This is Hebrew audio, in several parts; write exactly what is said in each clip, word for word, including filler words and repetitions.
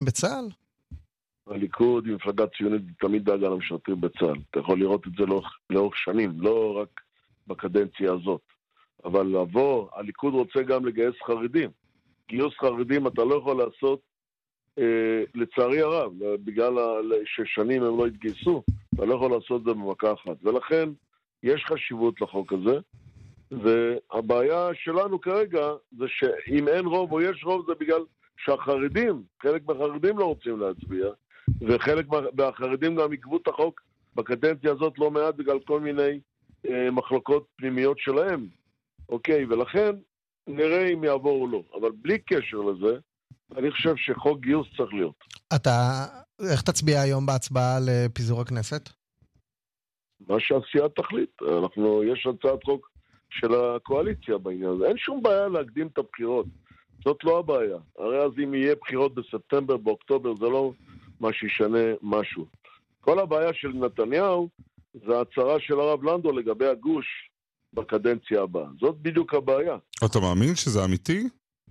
בצה"ל? הליכוד היא מפלגה ציונית, תמיד דאגה למשרתים בצה"ל. אתה יכול לראות את זה לאורך, לאורך שנים, לא רק בקדנציה הזאת. אבל לבוא, הליכוד רוצה גם לגייס חרדים. גיוס חרדים אתה לא יכול לעשות, אה, לצערי הרב, בגלל ששנים הם לא התגייסו, אתה לא יכול לעשות את זה במכה אחת. ולכן יש חשיבות לחוק הזה, והבעיה שלנו כרגע זה שאם אין רוב או יש רוב זה בגלל שהחרדים, חלק מהחרדים לא רוצים להצביע, וחלק מהחרדים גם עקבו את החוק בקדנציה הזאת לא מעט בגלל כל מיני אה, מחלוקות פנימיות שלהם. אוקיי, ולכן נראה אם יעבור או לא. אבל בלי קשר לזה, אני חושב שחוק גיוס צריך להיות. אתה, איך תצביע היום בהצבעה לפיזור הכנסת? מה שהעשייה תחליט. אנחנו, יש הצעת חוק של הקואליציה בעניין הזה. אין שום בעיה להקדים את הבחירות. זאת לא הבעיה. הרי אז אם יהיה בחירות בספטמבר, באוקטובר, זה לא מה שישנה משהו. כל הבעיה של נתניהו זה ההצהרה של הרב לנדו לגבי הגוש בקדנציה הבאה. זאת בדיוק הבעיה. אתה מאמין שזה אמיתי?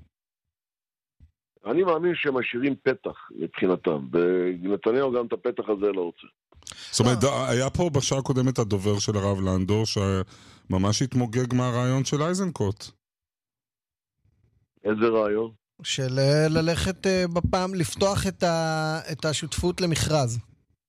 אני מאמין שהם משאירים פתח מבחינתם, ונתניהו גם את הפתח הזה לא רוצה. זאת אומרת, היה פה בשעה הקודמת הדובר של הרב לנדו, שממש התמוגג מהרעיון של אייזנקוט. איזה רעיון? של ללכת בפעם, לפתוח את, ה, את השותפות למכרז.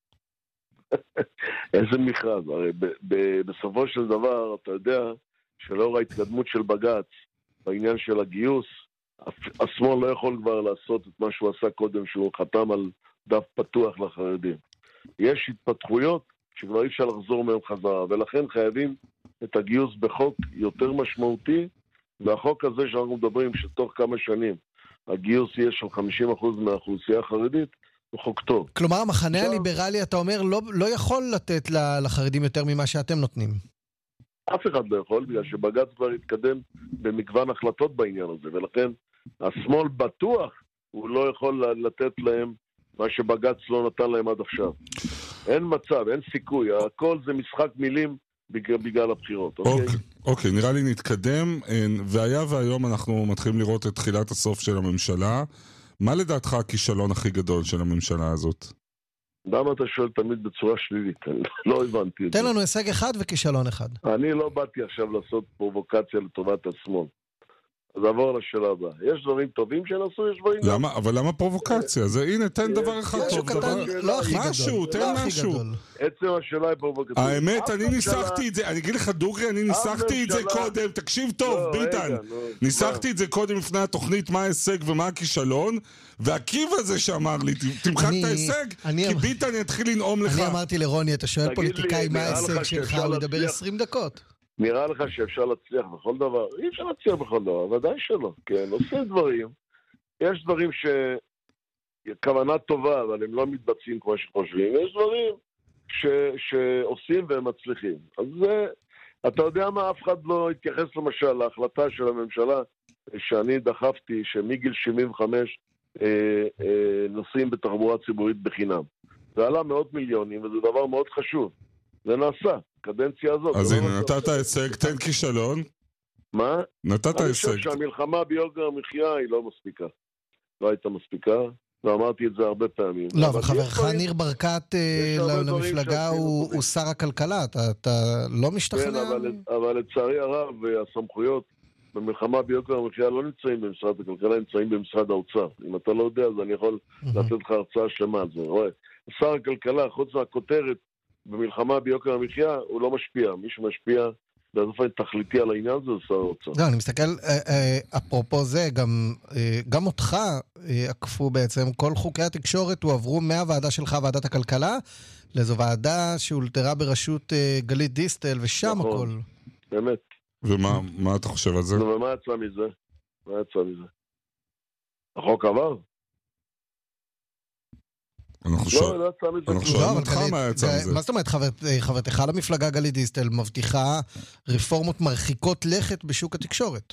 איזה מכרז? הרי ב, ב, בסופו של דבר, אתה יודע שלאור ההתקדמות של בג"ץ בעניין של הגיוס, השמאל לא יכול כבר לעשות את מה שהוא עשה קודם, שהוא חתם על דף פתוח לחרדים. יש התפתחויות שכבר אי אפשר לחזור מהם חזרה, ולכן חייבים את הגיוס בחוק יותר משמעותי, והחוק הזה שאנחנו מדברים שתוך כמה שנים הגיוס יהיה של חמישים אחוז מהאוכלוסייה החרדית, הוא חוק טוב. כלומר, המחנה עכשיו, הליברלי, אתה אומר, לא, לא יכול לתת לחרדים יותר ממה שאתם נותנים. אף אחד לא יכול, בגלל שבג"ץ כבר התקדם במגוון החלטות בעניין הזה, ולכן השמאל בטוח הוא לא יכול לתת להם מה שבג"ץ לא נתן להם עד עכשיו. אין מצב, אין סיכוי, הכל זה משחק מילים בגלל, בגלל הבחירות. אוקיי? אוקיי, אוקיי, נראה לי נתקדם, והיה והיום אנחנו מתחילים לראות את תחילת הסוף של הממשלה. מה לדעתך הכישלון הכי גדול של הממשלה הזאת? למה אתה שואל תמיד בצורה שלילית? אני לא הבנתי את זה. תן לנו הישג אחד וכישלון אחד. אני לא באתי עכשיו לעשות פרובוקציה לטובת השמאל. אז עבור לשאלה הבאה. יש דברים טובים שנעשו, יש דברים... למה? אבל למה פרובוקציה? זה, הנה, תן דבר אחד טוב. לא הכי גדול. משהו, תן משהו. עצם השאלה היא פרובוקציה. האמת, אני ניסחתי את זה, אני אגיד לך דוגרי, אני ניסחתי את זה קודם, תקשיב טוב, ביטן. ניסחתי את זה קודם לפני התוכנית, מה ההישג ומה הכישלון, והקיב הזה שאמר לי, תמחק את ההישג, כי ביטן יתחיל לנאום לך. אני אמרתי לרוני, אתה שואל פוליטיקאי מה ההישג שלך, הוא ידבר עשרים דקות. נראה לך שאפשר להצליח בכל דבר? אי אפשר להצליח בכל דבר, ודאי שלא. כן, עושים דברים. יש דברים שכוונה טובה, אבל הם לא מתבצעים כמו שחושבים. יש דברים ש... שעושים והם מצליחים. אז זה, אתה יודע מה, אף אחד לא התייחס למשל להחלטה של הממשלה שאני דחפתי, שמגיל שבעים וחמש אה, אה, נוסעים בתחבורה ציבורית בחינם. זה עלה מאות מיליונים, וזה דבר מאוד חשוב. זה נעשה. קדנציה הזאת. אז הנה, נתת הישג, תן כישלון. מה? נתת הישג. אני חושב שהמלחמה ביוקר המחיה היא לא מספיקה. לא הייתה מספיקה, ואמרתי את זה הרבה פעמים. לא, אבל חברך ניר ברקת למפלגה הוא שר הכלכלה, אתה לא משתכנע? כן, אבל לצערי הרב, הסמכויות במלחמה ביוקר המחיה לא נמצאים במשרד הכלכלה, נמצאים במשרד האוצר. אם אתה לא יודע, אז אני יכול לתת לך הרצאה שלמה על זה. רואה, שר הכלכלה, חוץ מהכותרת, במלחמה ביוקר המחיה, הוא לא משפיע. מי שמשפיע באופן תכליתי על העניין זה שר האוצר. לא, אני מסתכל, אפרופו זה, גם, גם אותך עקפו בעצם, כל חוקי התקשורת הועברו מהוועדה שלך, ועדת הכלכלה, לאיזו ועדה שהולתרה בראשות גלית דיסטל, ושם הכל. באמת. ומה מה אתה חושב על זה? ומה יצא מזה? מה יצא מזה? החוק עבר? אנחנו שואלים אותך מה יצא מזה. מה זאת אומרת, חברתך למפלגה גלית דיסטל מבטיחה רפורמות מרחיקות לכת בשוק התקשורת?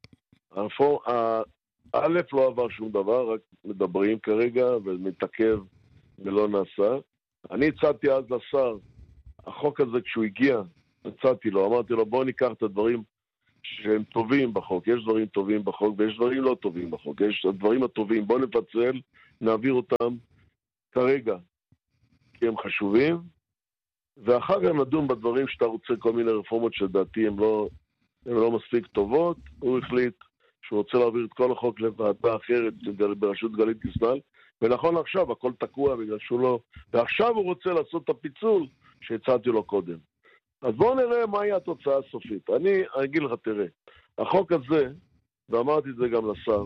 א' לא עבר שום דבר, רק מדברים כרגע ומתעכב ולא נעשה. אני הצעתי אז לשר, החוק הזה כשהוא הגיע, הצעתי לו, אמרתי לו בוא ניקח את הדברים שהם טובים בחוק, יש דברים טובים בחוק ויש דברים לא טובים בחוק, יש הדברים הטובים, בוא נפצל נעביר אותם כרגע, כי הם חשובים, ואחר כך נדון בדברים שאתה רוצה, כל מיני רפורמות שדעתי הן לא, הן לא מספיק טובות. הוא החליט שהוא רוצה להעביר את כל החוק לוועדה אחרת בראשות גלית דיסטל, ונכון עכשיו הכל תקוע בגלל שהוא לא, ועכשיו הוא רוצה לעשות את הפיצול שהצעתי לו קודם. אז בואו נראה מהי התוצאה הסופית. אני אגיד לך, תראה, החוק הזה, ואמרתי את זה גם לשר,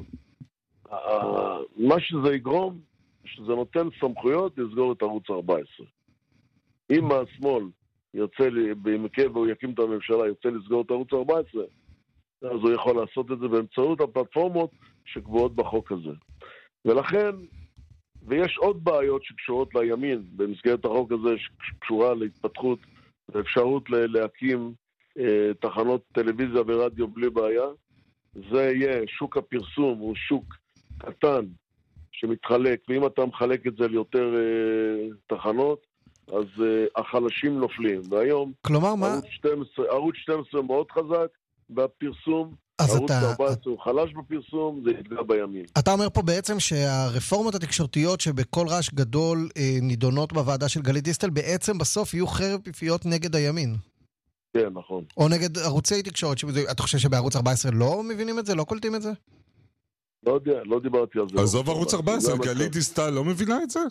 מה שזה יגרום, שזה נותן סמכויות לסגור את ערוץ ארבע עשרה. אם השמאל יוצא, במקרה והוא יקים את הממשלה, יוצא לסגור את ערוץ ארבע עשרה, אז הוא יכול לעשות את זה באמצעות הפלטפורמות שקבועות בחוק הזה. ולכן, ויש עוד בעיות שקשורות לימין, במסגרת החוק הזה שקשורה להתפתחות ואפשרות להקים אה, תחנות טלוויזיה ורדיו בלי בעיה. זה יהיה, שוק הפרסום הוא שוק קטן שמתחלק, ואם אתה מחלק את זה ליותר אה, תחנות, אז אה, החלשים נופלים. והיום כלומר, מה? ערוץ שתים עשרה, ערוץ שתים עשרה מאוד חזק בפרסום, ערוץ אתה... ארבע עשרה הוא חלש בפרסום, זה יתגע בימין. אתה אומר פה בעצם שהרפורמות התקשורתיות שבכל רעש גדול אה, נידונות בוועדה של גלית דיסטל, בעצם בסוף יהיו חרב פיפיות נגד הימין. כן, נכון. או נגד ערוצי תקשורת. אתה חושב שבערוץ ארבע עשרה לא מבינים את זה? לא קולטים את זה? לא יודע, לא דיברתי על זה. עזוב ערוץ ארבע עשרה, גלית דיסטל לא מבינה את זה?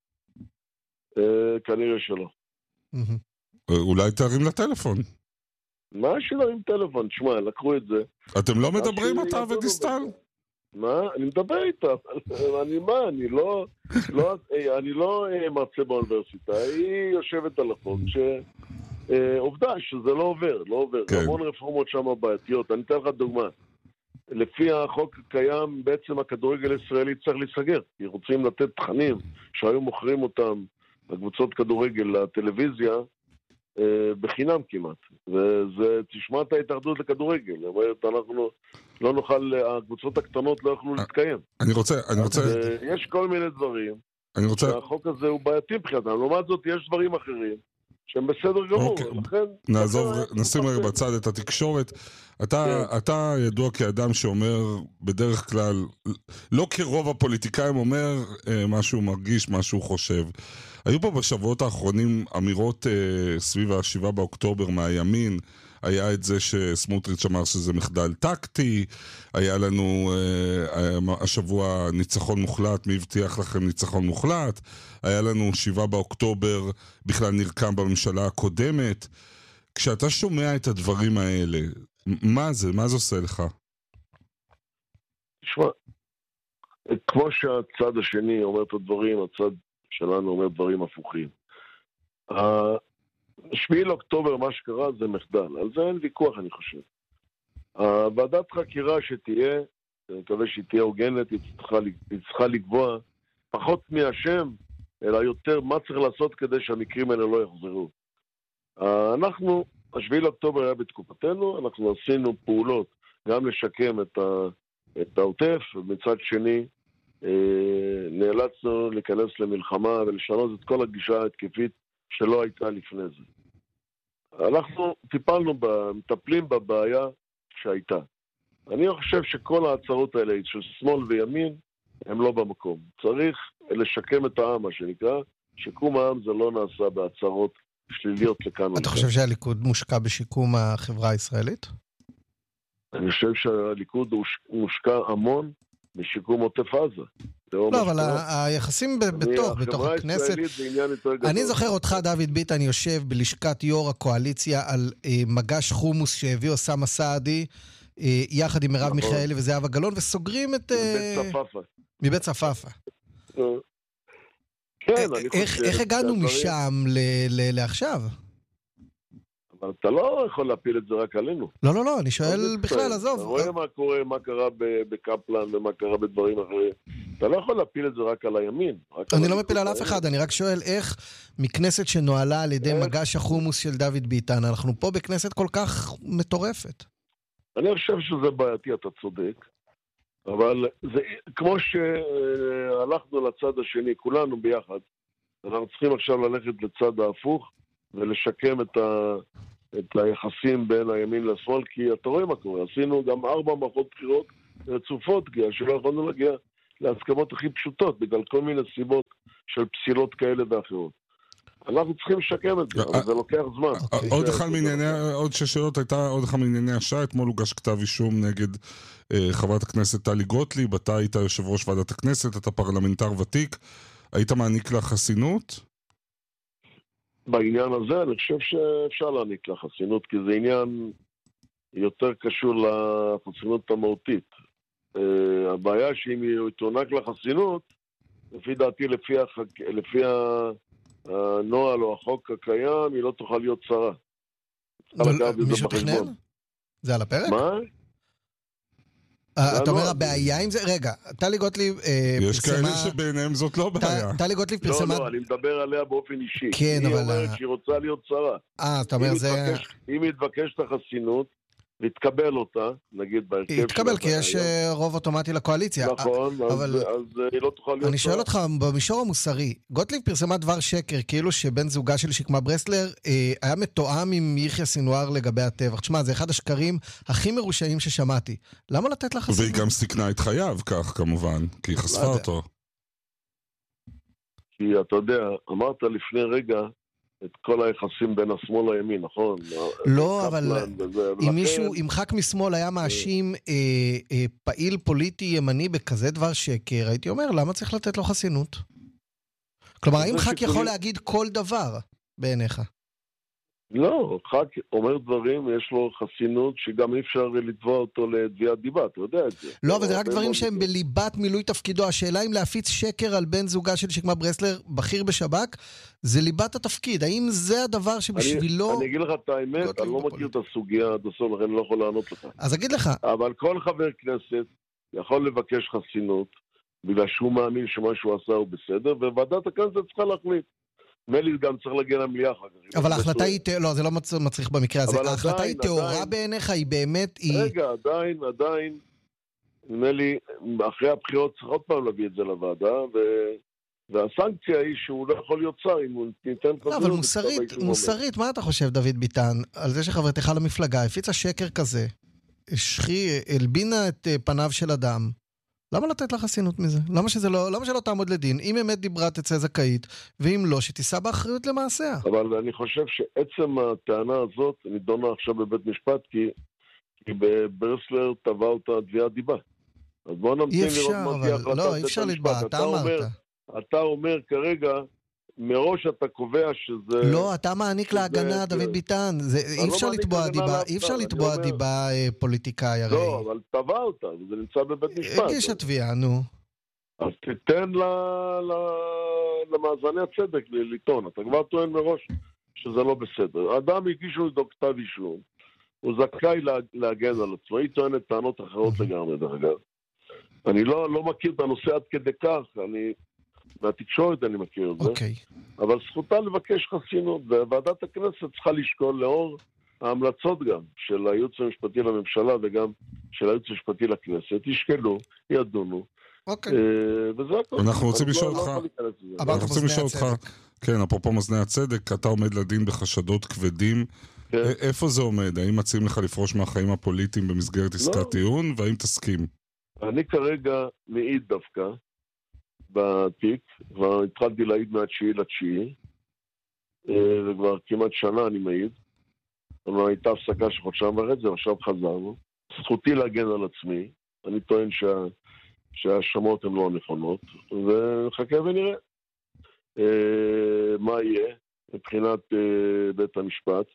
כנראה שלא. אולי תרים לטלפון. מה שנרים טלפון? תשמע, לקחו את זה. אתם לא מדברים אתה ודיסטל? מה? אני מדבר איתה. אני מה? אני לא... אני לא מרצה באוניברסיטה. היא יושבת על החוק שעובדה שזה לא עובר. לא עובר. המון רפורמות שם בעייתיות. אני אתן לך דוגמה. לפי החוק הקיים, בעצם הכדורגל הישראלי צריך להיסגר. כי רוצים לתת תכנים שהיו מוכרים אותם לקבוצות כדורגל לטלוויזיה, בחינם כמעט. וזה, תשמע את ההתאחדות לכדורגל. זאת אומרת, אנחנו לא נוכל, הקבוצות הקטנות לא יוכלו להתקיים. אני רוצה, אני רוצה... יש כל מיני דברים. אני רוצה... שהחוק הזה הוא בעייתי מבחינתם. לעומת זאת, יש דברים אחרים שהם בסדר גמור. לכן... נעזוב, נשים רגע בצד את התקשורת. אתה, אתה ידוע כאדם שאומר בדרך כלל, לא כרוב הפוליטיקאים, אומר מה שהוא מרגיש, מה שהוא חושב. היו פה בשבועות האחרונים אמירות אה, סביב השבעה באוקטובר מהימין. היה את זה שסמוטריץ' אמר שזה מחדל טקטי, היה לנו אה, השבוע ניצחון מוחלט, מי הבטיח לכם ניצחון מוחלט, היה לנו שבעה באוקטובר בכלל נרקם בממשלה הקודמת. כשאתה שומע את הדברים האלה, מה זה? מה זה עושה לך? תשמע, כמו שהצד השני אומר את הדברים, הצד שלנו אומר דברים הפוכים. השביעי לאוקטובר, מה שקרה זה מחדל. על זה אין ויכוח, אני חושב. הוועדת חקירה שתהיה, אני מקווה שהיא תהיה הוגנת, היא צריכה, היא צריכה לקבוע פחות מהשם, אלא יותר מה צריך לעשות כדי שהמקרים האלה לא יחזרו. אנחנו, השביעי לאוקטובר היה בתקופתנו, אנחנו עשינו פעולות גם לשקם את, ה, את העוטף, ומצד שני, נאלצנו להיכנס למלחמה ולשנות את כל הגישה ההתקפית שלא הייתה לפני זה. אנחנו טיפלנו, מטפלים בבעיה שהייתה. אני חושב שכל ההצהרות האלה של שמאל וימין הם לא במקום. צריך לשקם את העם, מה שנקרא. שיקום העם זה לא נעשה בהצהרות שליליות לכאן. אתה חושב שהליכוד מושקע בשיקום החברה הישראלית? אני חושב שהליכוד מושקע המון בשיקום עוטף עזה. לא, אבל היחסים בתוך, בתוך הכנסת... אני זוכר אותך, דוד ביטן, יושב בלשכת יו"ר הקואליציה על מגש חומוס שהביא אוסאמה סעדי, יחד עם מרב מיכאלי וזהבה גלאון, וסוגרים את... מבית צפאפא. מבית צפאפא. איך הגענו משם לעכשיו? אבל אתה לא יכול להפיל את זה רק עלינו. לא, לא, לא, אני שואל בכלל, עזוב. אתה רואה מה קורה, מה קרה בקפלן ומה קרה בדברים אחרים. אתה לא יכול להפיל את זה רק על הימין. אני לא מפיל על אף אחד, אני רק שואל איך מכנסת שנועלה על ידי מגש החומוס של דוד ביטן, אנחנו פה בכנסת כל כך מטורפת. אני חושב שזה בעייתי, אתה צודק. אבל זה, כמו שהלכנו לצד השני, כולנו ביחד, אנחנו צריכים עכשיו ללכת לצד ההפוך, ולשקם את, ה, את היחסים בין הימין לשמאל, כי אתה רואה מה קורה, עשינו גם ארבע מערכות בחירות רצופות, כי שלא יכולנו להגיע להסכמות הכי פשוטות, בגלל כל מיני סיבות של פסילות כאלה ואחרות. אנחנו צריכים לשקם את זה, אבל זה לוקח זמן. עוד אחד מענייני, עוד שש שאלות, הייתה עוד אחד מענייני השעה, אתמול הוגש כתב אישום נגד חברת הכנסת טלי גוטליב, אתה היית יושב ראש ועדת הכנסת, אתה פרלמנטר ותיק, היית מעניק לה חסינות? בעניין הזה אני חושב שאפשר להעניק לה חסינות, כי זה עניין יותר קשור לחסינות המהותית. הבעיה שאם היא תוענק לה חסינות, לפי דעתי, לפי, החק... לפי הנוהל או החוק הקיים, היא לא תוכל להיות שרה. מישהו תכנן? זה על הפרק? מה? אתה אומר הבעיה עם זה? רגע, טלי גוטליב פרסמה... יש כאלה שבעיניהם זאת לא בעיה. טלי גוטליב פרסמה... לא, לא, אני מדבר עליה באופן אישי. כן, אבל... היא אומרת שהיא רוצה להיות שרה. אה, אתה אומר זה... אם היא תבקש את החסינות, להתקבל אותה, נגיד בהרכב... היא תקבל כי יש רוב אוטומטי לקואליציה. נכון, אז היא לא תוכל להיות... אני שואל אותך, במישור המוסרי, גוטליב פרסמה דבר שקר, כאילו שבן זוגה של שקמה ברסלר היה מתואם עם יחיא סינואר לגבי הטבח. תשמע, זה אחד השקרים הכי מרושעים ששמעתי. למה לתת לך חסינות? והיא גם סיכנה את חייו, כך כמובן, כי היא חשפה אותו. כי אתה יודע, אמרת לפני רגע, את כל היחסים בין השמאל לימין, נכון? לא, אבל אם מישהו, אם ח"כ משמאל היה מאשים פעיל פוליטי ימני בכזה דבר שקר, הייתי אומר, למה צריך לתת לו חסינות? כלומר, האם ח"כ יכול להגיד כל דבר בעיניך? לא, ח"כ אומר דברים, יש לו חסינות שגם אי אפשר לתבוע אותו לתביעת דיבה, אתה יודע את זה. לא, אבל זה רק דברים שהם בליבת מילוי תפקידו. השאלה אם להפיץ שקר על בן זוגה של שקמה ברסלר, בכיר בשב"כ, זה ליבת התפקיד. האם זה הדבר שבשבילו... אני אגיד לך את האמת, אני לא מכיר את הסוגיה עד הסוף, לכן אני לא יכול לענות לך. אז אגיד לך. אבל כל חבר כנסת יכול לבקש חסינות, בגלל שהוא מאמין שמה שהוא עשה הוא בסדר, וועדת הכנסת צריכה להחליט. מלי גם צריך להגיע למליאה אחר כך. אבל ההחלטה היא, לא, זה לא מצריך במקרה הזה. ההחלטה היא תאורה בעיניך, היא באמת... רגע, עדיין, עדיין, מלי, אחרי הבחירות צריך עוד פעם להביא את זה לוועדה, והסנקציה היא שהוא לא יכול להיות שר, אם הוא ניתן חזור... לא, אבל מוסרית, מוסרית, מה אתה חושב, דוד ביטן, על זה שחברתך למפלגה הפיצה שקר כזה, השחי, הלבינה את פניו של אדם, למה לתת לה חסינות מזה? למה שזה לא, למה שלא תעמוד לדין? אם אמת דיברה תצא זכאית, ואם לא, שתישא באחריות למעשיה. אבל אני חושב שעצם הטענה הזאת נידונה עכשיו בבית משפט, כי, כי ברסלר טבע אותה תביעת דיבה. אז בואו נמתין לראות מה תהיה החלטת בית המשפט. לא, אי אפשר לתבוע, אתה אמרת. אתה אומר כרגע, מראש אתה קובע שזה... לא, אתה מעניק להגנה, דוד ביטן. אי אפשר לתבוע דיבה, אי אפשר לתבוע דיבה פוליטיקאי הרי. לא, אבל טבע אותה, וזה נמצא בבית משפט. הגיש התביעה, נו. אז תיתן למאזני הצדק לטעון. אתה כבר טוען מראש שזה לא בסדר. אדם הגישו את כתב אישום, הוא זכאי להגן על עצמו. היא טוענת טענות אחרות לגמרי, דרך אגב. אני לא מכיר את הנושא עד כדי כך, אני... מהתקשורת אני מכיר את זה, okay. אבל זכותה לבקש חסינות, וועדת הכנסת צריכה לשקול לאור ההמלצות גם של הייעוץ המשפטי לממשלה וגם של הייעוץ המשפטי לכנסת, ישקלו, ידונו, okay. וזה הכל. אנחנו רוצים לשאול אותך, אנחנו רוצים לשאול אותך, כן, אפרופו מאזני הצדק, אתה עומד לדין בחשדות כבדים, כן. איפה זה עומד? האם מציעים לך לפרוש מהחיים הפוליטיים במסגרת עסקת לא. טיעון, והאם תסכים? אני כרגע מעיד דווקא, בתיק, כבר התחלתי להעיד מהתשיעי לתשיעי, וכבר כמעט שנה אני מעיד. כלומר, הייתה הפסקה של חודשיים וחצי, ועכשיו חזרנו. זכותי להגן על עצמי, אני טוען שה, שההאשמות הן לא נכונות, ונחכה ונראה מה יהיה מבחינת בית המשפט,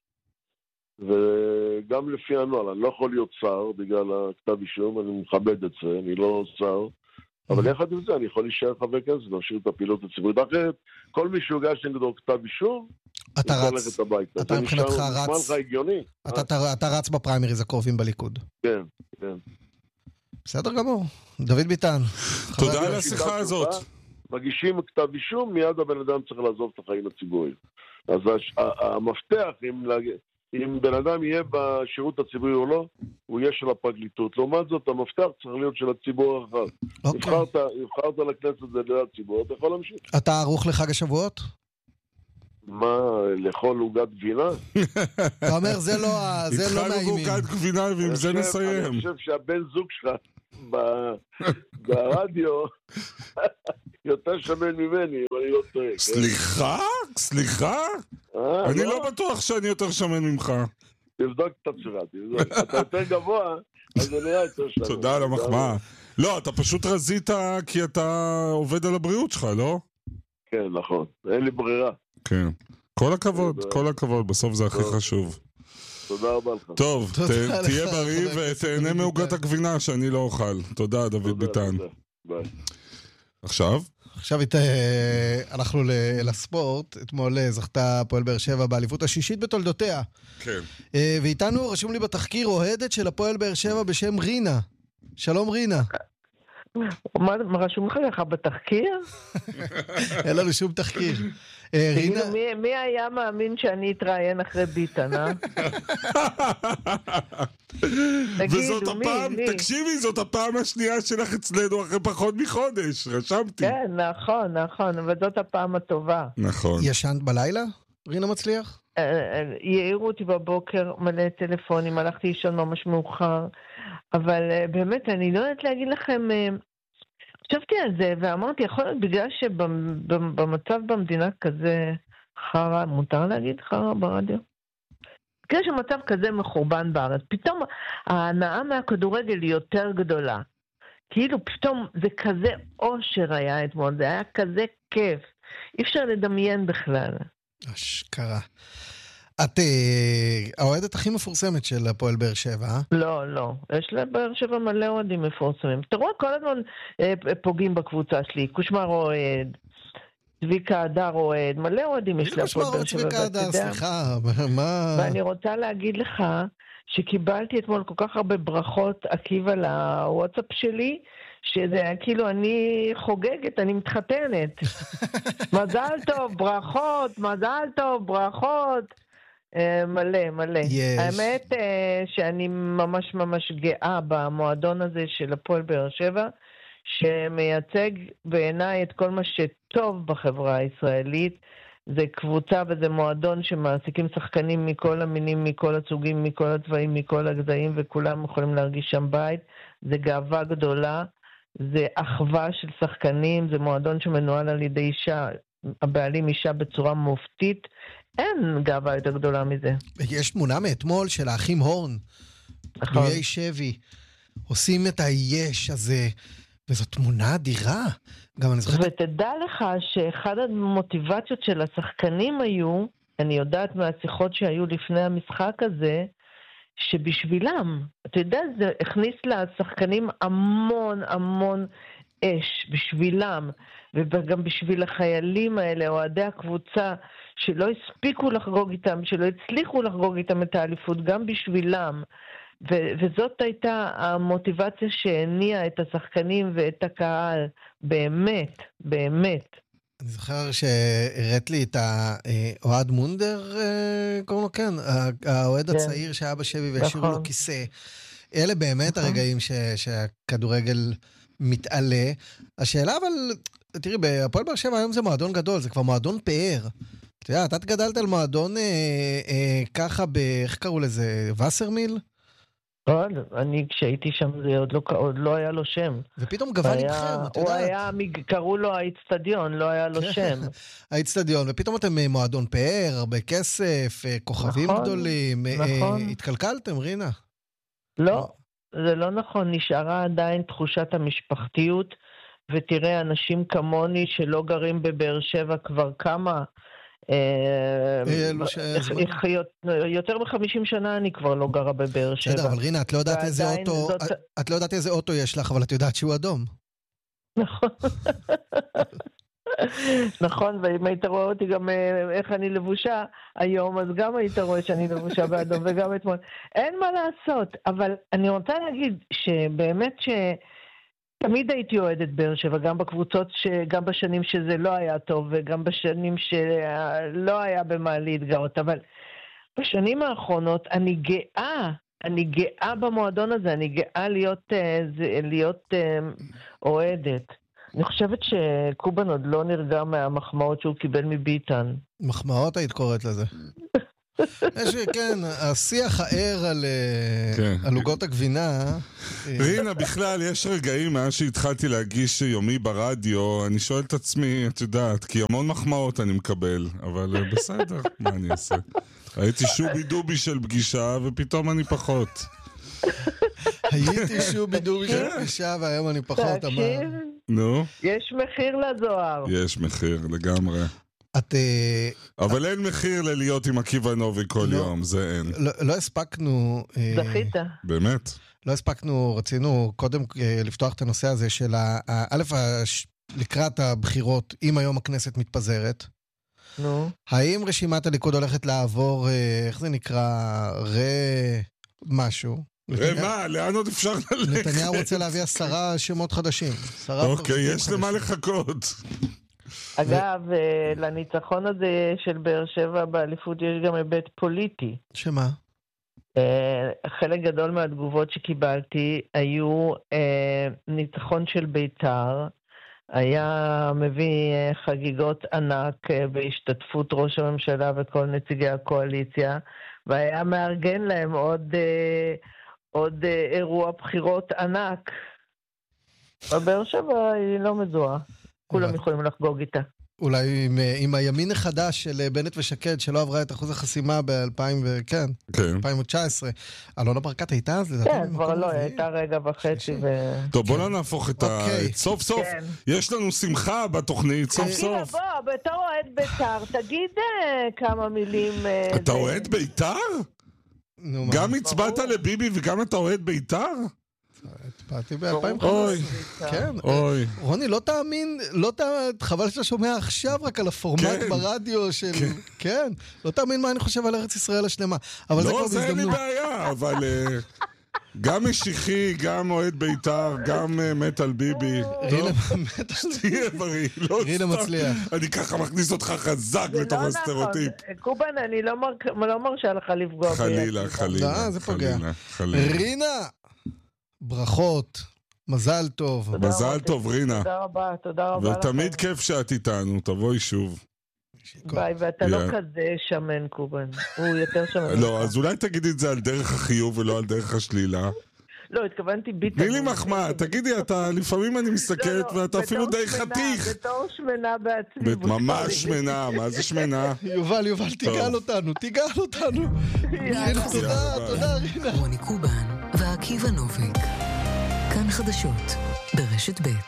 וגם לפי הנוהל, אני לא יכול להיות שר בגלל הכתב אישום, אני מכבד את זה, אני לא שר, אבל יחד עם זה אני יכול להישאר חבר כנסת, להשאיר את הפעילות הציבורית. אחרת, כל מי שהוגש נגדו כתב אישום, אתה רץ. אתה מבחינתך רץ. אתה רץ בפריימריז הקרובים בליכוד. כן, כן. בסדר גמור. דוד ביטן. תודה על השיחה הזאת. מגישים כתב אישום, מיד הבן אדם צריך לעזוב את החיים הציבוריים. אז המפתח, אם להגיד... אם בן אדם יהיה בשירות הציבורי או לא, הוא יהיה של הפרקליטות. לעומת זאת, המפתח צריך להיות של הציבור הרחב. נבחרת, נבחרת לכנסת זה ליד הציבור, אתה יכול להמשיך. אתה ערוך לחג השבועות? מה, לאכול עוגת גבינה? אתה אומר, זה לא מהאימים. התחלנו בעוגת גבינה, ועם זה נסיים. אני חושב שהבן זוג שלך ברדיו יותר שמן ממני, אם אני לא טועה. סליחה? סליחה? אני לא בטוח שאני יותר שמן ממך. תבדוק את עצמך, תבדוק. אתה יותר גבוה, אז זה נראה יותר שמן. תודה על המחמאה. לא, אתה פשוט רזית כי אתה עובד על הבריאות שלך, לא? כן, נכון. אין לי ברירה. כן. כל הכבוד, כל הכבוד. בסוף זה הכי חשוב. תודה רבה לך. טוב, תהיה בריא ותהנה מעוגת הגבינה שאני לא אוכל. תודה, דוד ביטן. ביי. עכשיו? עכשיו הלכנו לספורט. אתמול זכתה הפועל באר שבע באליפות השישית בתולדותיה. כן. ואיתנו רשום לי בתחקיר אוהדת של הפועל באר שבע בשם רינה. שלום רינה. מה רשום לך בתחקיר? אין לנו שום תחקיר. מי היה מאמין שאני אתראיין אחרי ביטן, אה? וזאת הפעם, תקשיבי, זאת הפעם השנייה שלך אצלנו אחרי פחות מחודש, רשמתי. כן, נכון, נכון, וזאת הפעם הטובה. נכון. ישנת בלילה, רינה מצליח? יעירו אותי בבוקר מלא טלפונים, הלכתי לישון ממש מאוחר, אבל באמת אני לא יודעת להגיד לכם... חשבתי על זה ואמרתי, יכול להיות בגלל שבמצב במדינה כזה חרה, מותר להגיד חרה ברדיו? בגלל שמצב כזה מחורבן בארץ, פתאום ההנאה מהכדורגל היא יותר גדולה. כאילו פתאום זה כזה אושר היה אתמול, זה היה כזה כיף. אי אפשר לדמיין בכלל. אשכרה. את האוהדת הכי מפורסמת של הפועל באר שבע, אה? לא, לא. יש לבאר שבע מלא אוהדים מפורסמים. אתה רואה, כל הזמן פוגעים בקבוצה שלי. קושמר אוהד, צביקה הדר אוהד, מלא אוהדים יש להפועל באר שבע. צביקה הדר, סליחה, מה... ואני רוצה להגיד לך שקיבלתי אתמול כל כך הרבה ברכות עקיב על הוואטסאפ שלי, שזה כאילו אני חוגגת, אני מתחתנת. מזל טוב, ברכות, מזל טוב, ברכות. מלא, מלא. Yes. האמת שאני ממש ממש גאה במועדון הזה של הפועל באר שבע, שמייצג בעיניי את כל מה שטוב בחברה הישראלית. זה קבוצה וזה מועדון שמעסיקים שחקנים מכל המינים, מכל הצוגים, מכל הצבעים, מכל הגזעים, וכולם יכולים להרגיש שם בית. זה גאווה גדולה, זה אחווה של שחקנים, זה מועדון שמנוהל על ידי אישה, הבעלים אישה בצורה מופתית. אין גאווה יותר גדולה מזה. יש תמונה מאתמול של האחים הורן, פנויי שבי, עושים את היש הזה, וזו תמונה אדירה. גם אני זוכרת... ותדע לך שאחד המוטיבציות של השחקנים היו, אני יודעת מהשיחות שהיו לפני המשחק הזה, שבשבילם, אתה יודע, זה הכניס לשחקנים המון המון אש, בשבילם, וגם בשביל החיילים האלה, אוהדי הקבוצה, שלא הספיקו לחגוג איתם, שלא הצליחו לחגוג איתם את האליפות, גם בשבילם. ו- וזאת הייתה המוטיבציה שהניעה את השחקנים ואת הקהל. באמת, באמת. אני זוכר שהראית לי את האוהד מונדר, קוראים לו, כן, האוהד הצעיר שהיה בשבי והשאירו לו כיסא. אלה באמת הרגעים ש- שהכדורגל מתעלה. השאלה אבל, תראי, הפועל באר שבע היום זה מועדון גדול, זה כבר מועדון פאר. אתה יודע, אתה גדלת על מועדון אה, אה, ככה, ב, איך קראו לזה, וסרמיל? אני כשהייתי שם זה עוד לא, עוד לא היה לו שם. ופתאום גבל איתכם, את יודעת. הוא היה, קראו לו האצטדיון, לא היה לו שם. האצטדיון, ופתאום אתם מועדון פאר, הרבה כסף, כוכבים נכון, גדולים. נכון. אה, התקלקלתם, רינה? לא, זה לא נכון, נשארה עדיין תחושת המשפחתיות, ותראה אנשים כמוני שלא גרים בבאר שבע כבר כמה... יותר מ-חמישים שנה אני כבר לא גרה בבאר שבע. בסדר, אבל רינה, את לא יודעת איזה אוטו, את לא יודעת איזה אוטו יש לך, אבל את יודעת שהוא אדום. נכון. נכון, ואם היית רואה אותי גם איך אני לבושה היום, אז גם היית רואה שאני לבושה באדום, וגם אתמול. אין מה לעשות, אבל אני רוצה להגיד שבאמת ש... תמיד הייתי אוהדת באר שבע, גם בקבוצות, גם בשנים שזה לא היה טוב, וגם בשנים שלא היה במה להתגאות, אבל בשנים האחרונות אני גאה, אני גאה במועדון הזה, אני גאה להיות, להיות אוהדת. אני חושבת שקובן עוד לא נרגע מהמחמאות שהוא קיבל מביטן. מחמאות היית קוראת לזה. יש, כן, השיח הער על עוגות הגבינה. רינה, בכלל, יש רגעים מאז שהתחלתי להגיש יומי ברדיו, אני שואל את עצמי, את יודעת, כי המון מחמאות אני מקבל, אבל בסדר, מה אני אעשה? הייתי שובי דובי של פגישה, ופתאום אני פחות. הייתי שובי דובי של פגישה, והיום אני פחות. תקשיב, נו? יש מחיר לזוהר. יש מחיר, לגמרי. את... אבל אין מחיר ללהיות עם עקיבא נובי כל יום, זה אין. לא הספקנו... זכית. באמת? לא הספקנו, רצינו קודם לפתוח את הנושא הזה של א', לקראת הבחירות, אם היום הכנסת מתפזרת. נו. האם רשימת הליכוד הולכת לעבור, איך זה נקרא, ר... משהו? ראה מה, לאן עוד אפשר ללכת? נתניהו רוצה להביא עשרה שמות חדשים. אוקיי, יש למה לחכות. אגב, לניצחון הזה של באר שבע באליפות יש גם היבט פוליטי. שמה? חלק גדול מהתגובות שקיבלתי היו ניצחון של בית"ר, היה מביא חגיגות ענק בהשתתפות ראש הממשלה וכל נציגי הקואליציה, והיה מארגן להם עוד, עוד אירוע בחירות ענק. בבאר שבע היא לא מזוהה, כולם יכולים לחגוג איתה. אולי עם, עם הימין החדש של בנט ושקד, שלא עברה את אחוז החסימה ב-אלפיים תשע עשרה. אלונה ברקת הייתה אז? כן, כבר לא, הייתה רגע וחצי. ו... טוב, בוא לא נהפוך את ה... סוף סוף, יש לנו שמחה בתוכנית, סוף סוף. הנה, בוא, בתור אוהד בית"ר, תגיד כמה מילים... אתה אוהד בית"ר? גם הצבעת לביבי וגם אתה אוהד בית"ר? התפעתי ב-אלפיים וחמש עשרה. כן. רוני, לא תאמין, לא תאמין, חבל שאתה שומע עכשיו רק על הפורמט ברדיו של... כן. לא תאמין מה אני חושב על ארץ ישראל השלמה. לא, זה אין לי בעיה, אבל... גם משיחי, גם אוהד בית"ר, גם מת על ביבי. רינה מת על ביבי. רינה מצליח. אני ככה מכניס אותך חזק לתוך הסטריאוטיפ. קובן, אני לא מרשה לך לפגוע. חלילה, חלילה. זה פוגע. רינה! ברכות, מזל טוב. מזל טוב, רינה. תודה רבה, תודה רבה לכם. ותמיד כיף שאת איתנו, תבואי שוב. ביי, ואתה לא כזה שמן, קובן. הוא יותר שמן. לא, אז אולי תגידי את זה על דרך החיוב ולא על דרך השלילה. לא, התכוונתי ביטה. תני לי מחמאה, תגידי, אתה, לפעמים אני מסתכלת ואתה אפילו די חתיך. בתור שמנה בעצמי. ממש שמנה, מה זה שמנה? יובל, יובל, תיגל אותנו, תיגל אותנו. תודה, תודה, רינה. רוני קובן ועקיבא נוביק. כאן חדשות, ברשת ב'.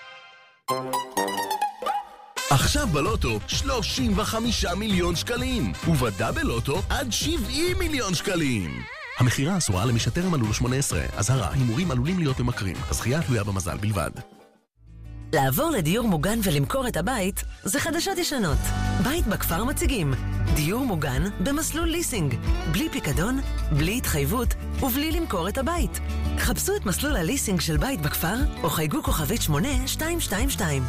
עכשיו בלוטו שלושים וחמישה מיליון שקלים, ובדאבל לוטו עד שבעים מיליון שקלים. המחירה אסורה למי שטרם מלאו שמונה עשרה. אזהרה, הימורים עלולים להיות ממכרים. הזכייה תלויה במזל בלבד. לעבור לדיור מוגן ולמכור את הבית זה חדשות ישנות. בית בכפר מציגים דיור מוגן במסלול ליסינג, בלי פיקדון, בלי התחייבות ובלי למכור את הבית. חפשו את מסלול הליסינג של בית בכפר או חייגו כוכבית שמונה שתיים שתיים שתיים.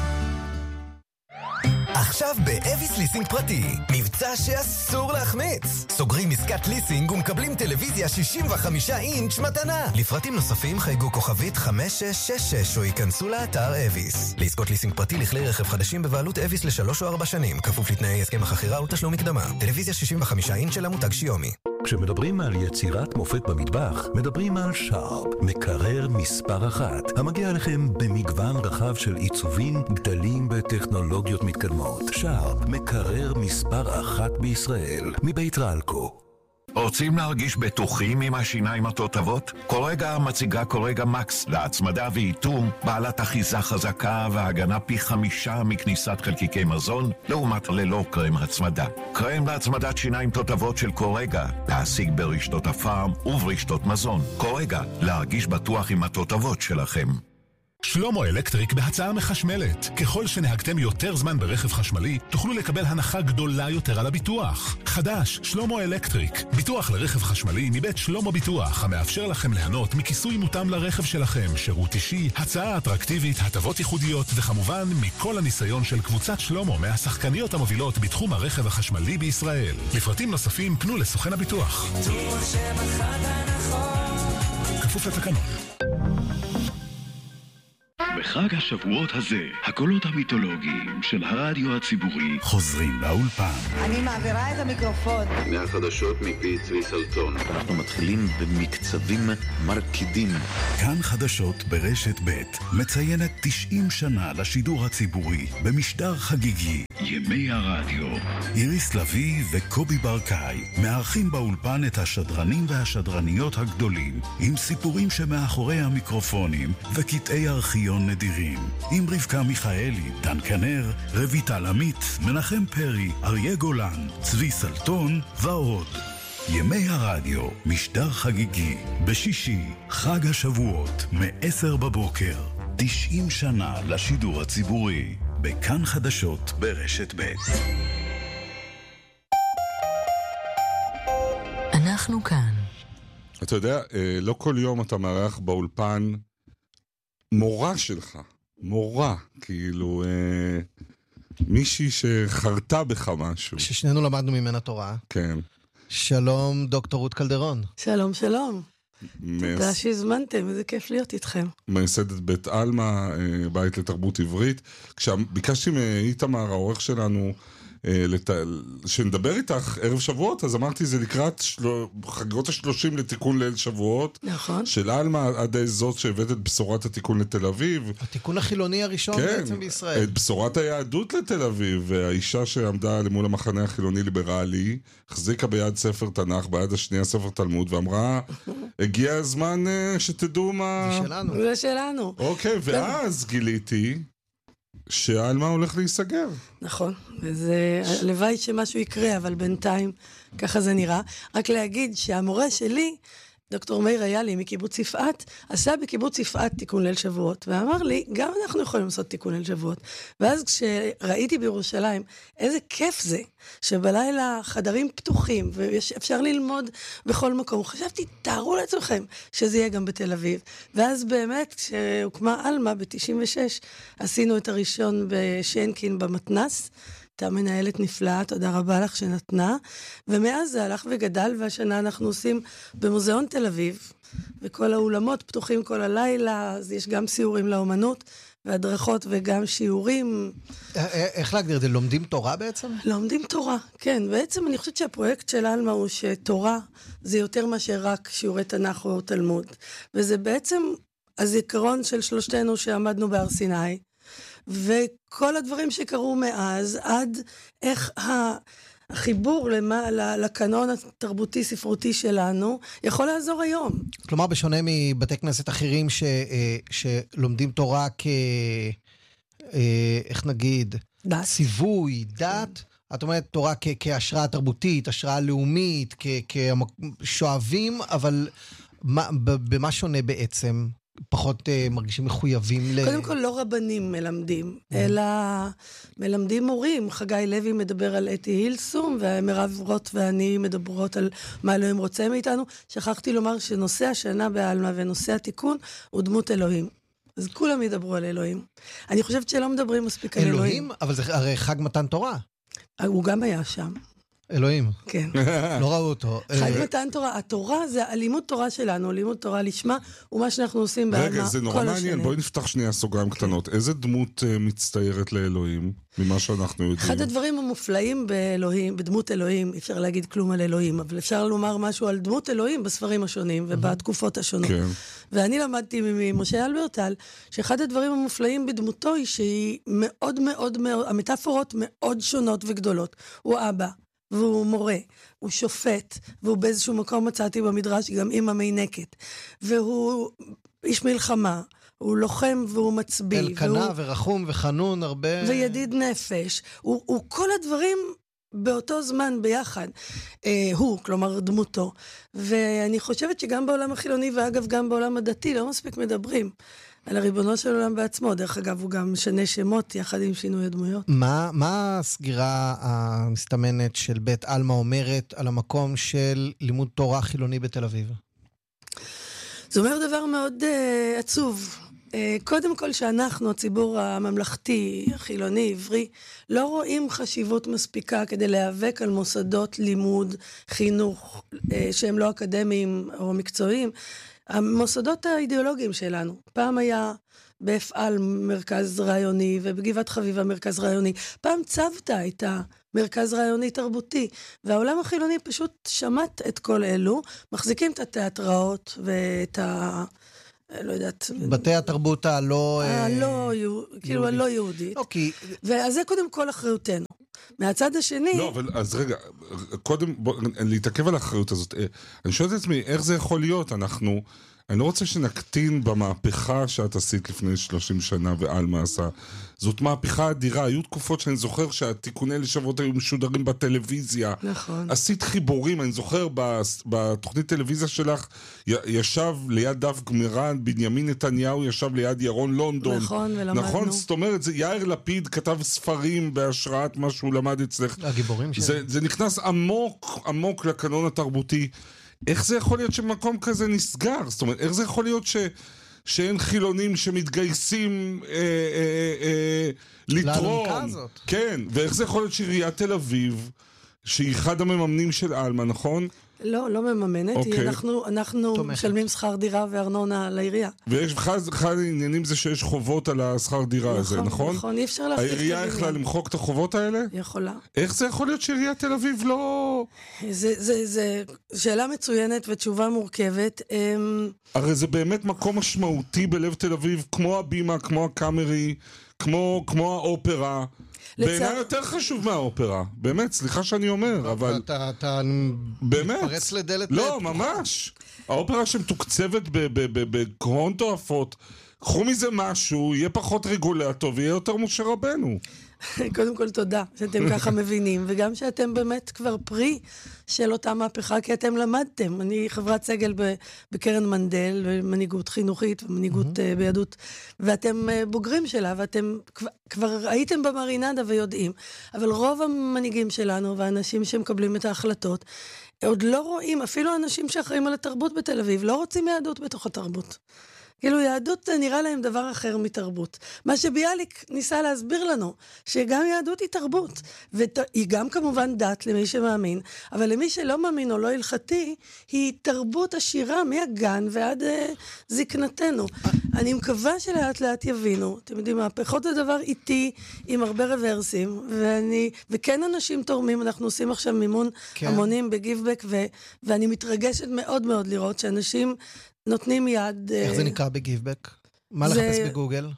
עכשיו באביס ליסינג פרטי, מבצע שאסור להחמיץ. סוגרים עסקת ליסינג ומקבלים טלוויזיה שישים וחמישה אינץ' מתנה. לפרטים נוספים חייגו כוכבית חמש שש שש שש או ייכנסו לאתר אביס. לעסקות ליסינג פרטי לכלי רכב חדשים בבעלות אביס לשלוש או ארבע שנים, כפוף לתנאי הסכם החכירה ותשלום מקדמה. טלוויזיה שישים וחמישה אינץ' של המותג שיומי. כשמדברים על יצירת מופת במטבח, מדברים על שרפ, מקרר מספר אחת, המגיע לכם במגוון רחב של עיצובים, גדלים בטכנולוגיות מתקדמות. שרפ, מקרר מספר אחת בישראל, מבית רלקו. רוצים להרגיש בטוחים עם השיניים התותבות? קורגה מציגה קורגה מקס להצמדה ואיתום, בעלת אחיזה חזקה והגנה פי חמישה מכניסת חלקיקי מזון, לעומת ללא קרם הצמדה. קרם להצמדת שיניים תותבות של קורגה, להשיג ברשתות הפארם וברשתות מזון. קורגה, להרגיש בטוח עם התותבות שלכם. שלמה אלקטריק בהצעה מחשמלת. ככל שנהגתם יותר זמן ברכב חשמלי, תוכלו לקבל הנחה גדולה יותר על הביטוח. חדש, שלמה אלקטריק. ביטוח לרכב חשמלי מבית שלמה ביטוח, המאפשר לכם ליהנות מכיסוי מותאם לרכב שלכם, שירות אישי, הצעה אטרקטיבית, הטבות ייחודיות, וכמובן מכל הניסיון של קבוצת שלמה מהשחקניות המובילות בתחום הרכב החשמלי בישראל. לפרטים נוספים פנו לסוכן הביטוח. כפוף לתקנון. בחג השבועות הזה, הקולות המיתולוגיים של הרדיו הציבורי חוזרים לאולפן. אני מעבירה את המיקרופון. מהחדשות מפי צבי סלטון. אנחנו מתחילים במקצבים מרקידים. כאן חדשות ברשת ב' מציינת תשעים שנה לשידור הציבורי במשדר חגיגי. ימי הרדיו. איריס לוי וקובי ברקאי מארחים באולפן את השדרנים והשדרניות הגדולים עם סיפורים שמאחורי המיקרופונים וקטעי ארכיון נדירים. עם רבקה מיכאלי, דן כנר, רויטל עמית, מנחם פרי, אריה גולן, צבי סלטון ועוד. ימי הרדיו, משדר חגיגי, בשישי, חג השבועות, מ-עשר בבוקר. תשעים שנה לשידור הציבורי, בכאן חדשות ברשת ב'. אנחנו כאן. אתה יודע, לא כל יום אתה מארח באולפן מורה שלך, מורה, כאילו מישהי שחרתה בך משהו. ששנינו למדנו ממנה תורה. כן. שלום, דוקטור רות קלדרון. שלום, שלום. תודה שהזמנתם, איזה כיף להיות איתכם. מייסדת בית אלמה, בית לתרבות עברית. כשביקשתי מאיתמר, העורך שלנו, שנדבר איתך ערב שבועות, אז אמרתי זה לקראת חגיגות השלושים לתיקון ליל שבועות. נכון. של אלמה עד זאת שהבאת את בשורת התיקון לתל אביב. התיקון החילוני הראשון בעצם בישראל. את בשורת היהדות לתל אביב, והאישה שעמדה למול המחנה החילוני ליברלי, החזיקה ביד ספר תנ"ך, ביד השנייה ספר תלמוד, ואמרה, הגיע הזמן שתדעו מה... זה שלנו. זה שלנו. אוקיי, ואז גיליתי... שאלמה הולך להיסגר. נכון, וזה הלוואי שמשהו יקרה, אבל בינתיים ככה זה נראה. רק להגיד שהמורה שלי, דוקטור מאיר איילי מקיבוץ יפעת, עשה בקיבוץ יפעת תיקון ליל שבועות, ואמר לי, גם אנחנו יכולים לעשות תיקון ליל שבועות. ואז כשראיתי בירושלים, איזה כיף זה, שבלילה חדרים פתוחים, ואפשר ללמוד בכל מקום. חשבתי, תארו לעצמכם שזה יהיה גם בתל אביב. ואז באמת, כשהוקמה אלמה ב-תשעים ושש, עשינו את הראשון בשנקין במתנס, הייתה מנהלת נפלאה, תודה רבה לך שנתנה, ומאז זה הלך וגדל, והשנה אנחנו עושים במוזיאון תל אביב, וכל האולמות פתוחים כל הלילה, אז יש גם סיורים לאומנות, והדרכות וגם שיעורים. איך להגדיר את זה? לומדים תורה בעצם? לומדים תורה, כן. בעצם אני חושבת שהפרויקט של אלמה הוא שתורה זה יותר מאשר רק שיעורי תנ"ך או תלמוד, וזה בעצם הזיכרון של שלושתנו שעמדנו בהר סיני, וכל הדברים שקרו מאז, עד איך החיבור למה, לקנון התרבותי ספרותי שלנו, יכול לעזור היום. כלומר, בשונה מבתי כנסת אחרים ש, שלומדים תורה כ... איך נגיד? דת. ציווי, דת. את אומרת תורה כ, כהשראה תרבותית, השראה לאומית, כ, כשואבים, אבל מה, במה שונה בעצם? פחות uh, מרגישים מחויבים ל... קודם כל לא רבנים מלמדים, אלא מלמדים מורים. חגי לוי מדבר על אתי הילסום, ומרב רוט ואני מדברות על מה אלוהים רוצה מאיתנו. שכחתי לומר שנושא השנה באלמה ונושא התיקון הוא דמות אלוהים. אז כולם ידברו על אלוהים. אני חושבת שלא מדברים מספיק על אלוהים. אלוהים? אבל זה הרי חג מתן תורה. הוא גם היה שם. אלוהים. כן. לא ראו אותו. חג מתן תורה. התורה זה הלימוד תורה שלנו, לימוד תורה לשמה, ומה שאנחנו עושים באלמה כל השנים. רגע, זה נורא מעניין. בואי נפתח שנייה סוגריים קטנות. איזה דמות מצטיירת לאלוהים, ממה שאנחנו יודעים? אחד הדברים המופלאים באלוהים, בדמות אלוהים, אפשר להגיד כלום על אלוהים, אבל אפשר לומר משהו על דמות אלוהים בספרים השונים, ובתקופות השונות. כן. ואני למדתי ממשה אלברטל, שאחד הדברים המופלאים בדמותו היא שהיא מאוד מאוד מאוד, המטאפורות מאוד שונות וגדולות. הוא אבא. והוא מורה, הוא שופט, והוא באיזשהו מקום מצאתי במדרש גם אמא מינקת, והוא איש מלחמה, הוא לוחם והוא מצביא. אלקנה והוא... ורחום וחנון הרבה... וידיד נפש. הוא, הוא כל הדברים באותו זמן ביחד. אה, הוא, כלומר דמותו. ואני חושבת שגם בעולם החילוני, ואגב גם בעולם הדתי, לא מספיק מדברים על הריבונו של עולם בעצמו. דרך אגב, הוא גם משנה שמות יחד עם שינוי הדמויות. מה, מה הסגירה המסתמנת של בית אלמה אומרת על המקום של לימוד תורה חילוני בתל אביב? זה אומר דבר מאוד uh, עצוב. Uh, קודם כל שאנחנו, הציבור הממלכתי, החילוני, עברי, לא רואים חשיבות מספיקה כדי להיאבק על מוסדות לימוד, חינוך, uh, שהם לא אקדמיים או מקצועיים, המוסדות האידיאולוגיים שלנו. פעם היה בפעל מרכז רעיוני, ובגבעת חביבה מרכז רעיוני. פעם צוותא הייתה מרכז רעיוני תרבותי, והעולם החילוני פשוט שמט את כל אלו, מחזיקים את התיאטראות ואת ה... לא יודעת... בתי התרבות הלא... הלא, כאילו הלא יהודית. אוקיי. ואז זה קודם כל אחריותנו. מהצד השני... לא, אבל אז רגע, קודם, בוא, להתעכב על האחריות הזאת. אני שואל את עצמי, איך זה יכול להיות? אנחנו... אני לא רוצה שנקטין במהפכה שאת עשית לפני שלושים שנה ואלמה עשה. זאת מהפכה אדירה. היו תקופות שאני זוכר שהתיקוני לשבועות היו משודרים בטלוויזיה. נכון. עשית חיבורים, אני זוכר בתוכנית טלוויזיה שלך, ישב ליד דף גמירן, בנימין נתניהו ישב ליד ירון לונדון. נכון, ולמדנו. נכון, זאת אומרת, זה, יאיר לפיד כתב ספרים בהשראת מה שהוא למד אצלך. הגיבורים שלנו. זה, זה נכנס עמוק, עמוק לקנון התרבותי. איך זה יכול להיות שמקום כזה נסגר? זאת אומרת, איך זה יכול להיות ש... שאין חילונים שמתגייסים אה, אה, אה, לתרום? כן, ואיך זה יכול להיות שעיריית תל אביב, שהיא אחד המממנים של אלמה, נכון? לא, לא מממנת, אוקיי. אנחנו, אנחנו משלמים שכר דירה וארנונה לעירייה. ויש אחד, אחד העניינים זה שיש חובות על השכר דירה נכון, הזה, נכון? נכון, אי אפשר להפריך את הבניין. העירייה יכלה למחוק את החובות האלה? יכולה. איך זה יכול להיות שעיריית תל אביב לא... זה, זה, זה שאלה מצוינת ותשובה מורכבת. הרי זה באמת מקום משמעותי בלב תל אביב, כמו הבימה, כמו הקאמרי, כמו, כמו האופרה. בעיניי יותר חשוב מהאופרה. באמת, סליחה שאני אומר, אבל... אתה מתפרץ לדלת... לא, ממש. האופרה שמתוקצבת בקרון תועפות, קחו מזה משהו, יהיה פחות רגולטור ויהיה יותר משה רבנו. קודם כל תודה שאתם ככה מבינים, וגם שאתם באמת כבר פרי של אותה מהפכה, כי אתם למדתם. אני חברת סגל בקרן מנדל, ומנהיגות חינוכית ומנהיגות ביהדות, ואתם בוגרים שלה, ואתם כבר הייתם במרינדה ויודעים. אבל רוב המנהיגים שלנו, והאנשים שמקבלים את ההחלטות, עוד לא רואים, אפילו אנשים שאחראים על התרבות בתל אביב, לא רוצים יהדות בתוך התרבות. כאילו יהדות זה נראה להם דבר אחר מתרבות. מה שביאליק ניסה להסביר לנו, שגם יהדות היא תרבות, והיא גם כמובן דת למי שמאמין, אבל למי שלא מאמין או לא הלכתי, היא תרבות עשירה מהגן ועד uh, זקנתנו. אני מקווה שלאט לאט יבינו, אתם יודעים, מהפכות זה דבר איטי, עם הרבה רוורסים, ואני, וכן אנשים תורמים, אנחנו עושים עכשיו מימון כן. המונים בגיבבק, ו, ואני מתרגשת מאוד מאוד לראות שאנשים נותנים יד... איך זה נקרא בגיבבק? מה לחפש בגוגל?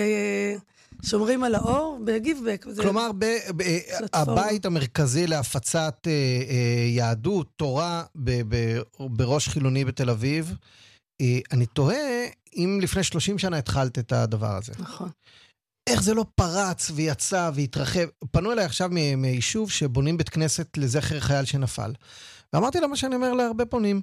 שומרים על האור בגיבבק. כלומר, הבית המרכזי להפצת יהדות, תורה, בראש חילוני בתל אביב, אני תוהה אם לפני שלושים שנה התחלת את הדבר הזה. נכון. איך זה לא פרץ ויצא והתרחב? פנו אליי עכשיו מיישוב שבונים בית כנסת לזכר חייל שנפל. ואמרתי למה שאני אומר להרבה פונים,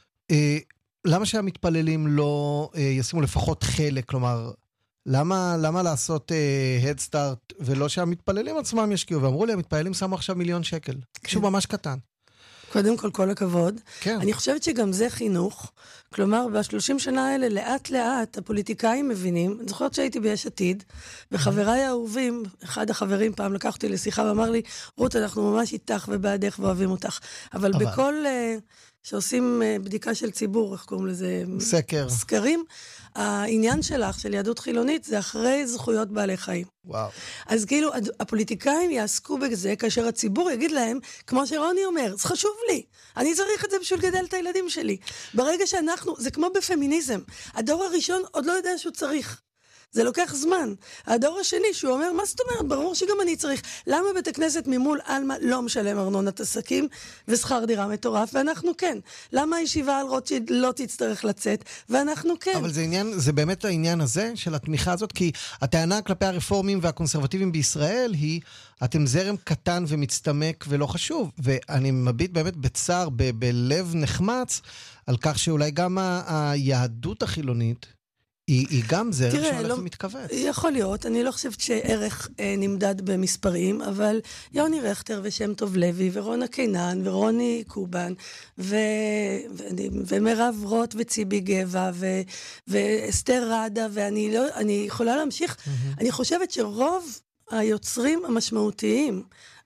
למה שהמתפללים לא אה, ישימו לפחות חלק, כלומר, למה, למה לעשות אה, Head Start, ולא שהמתפללים עצמם ישקיעו, ואמרו לי, המתפללים שמו עכשיו מיליון שקל, כן. שהוא ממש קטן. קודם כל, כל הכבוד. כן. אני חושבת שגם זה חינוך, כלומר, בשלושים שנה האלה, לאט לאט, הפוליטיקאים מבינים, אני זוכרת שהייתי ביש עתיד, וחבריי האהובים, אחד החברים פעם לקח אותי לשיחה, ואמר לי, רות, אנחנו ממש איתך ובעדך ואוהבים אותך, אבל, אבל... בכל... אה, שעושים בדיקה של ציבור, איך קוראים לזה? סקר. סקרים. העניין שלך, של יהדות חילונית, זה אחרי זכויות בעלי חיים. וואו. אז כאילו, הפוליטיקאים יעסקו בזה, כאשר הציבור יגיד להם, כמו שרוני אומר, זה חשוב לי, אני צריך את זה בשביל גדל את הילדים שלי. ברגע שאנחנו, זה כמו בפמיניזם, הדור הראשון עוד לא יודע שהוא צריך. זה לוקח זמן. הדור השני שהוא אומר, מה זאת אומרת? ברור שגם אני צריך. למה בית הכנסת ממול אלמה לא משלם ארנונת עסקים ושכר דירה מטורף, ואנחנו כן. למה הישיבה על רוטשילד לא תצטרך לצאת, ואנחנו כן. אבל זה עניין, זה באמת העניין הזה של התמיכה הזאת, כי הטענה כלפי הרפורמים והקונסרבטיבים בישראל היא, אתם זרם קטן ומצטמק ולא חשוב. ואני מביט באמת בצער, ב- בלב נחמץ, על כך שאולי גם ה- היהדות החילונית, היא, היא גם זה תראה, שהולך לא, ומתכווץ. יכול להיות, אני לא חושבת שערך אה, נמדד במספרים, אבל יוני רכטר ושם טוב לוי, ורונה קינן, ורוני קובן, ו, ו, ומרב רוט וציבי גבע, ו, ואסתר רדה, ואני לא, אני יכולה להמשיך. Mm-hmm. אני חושבת שרוב היוצרים המשמעותיים,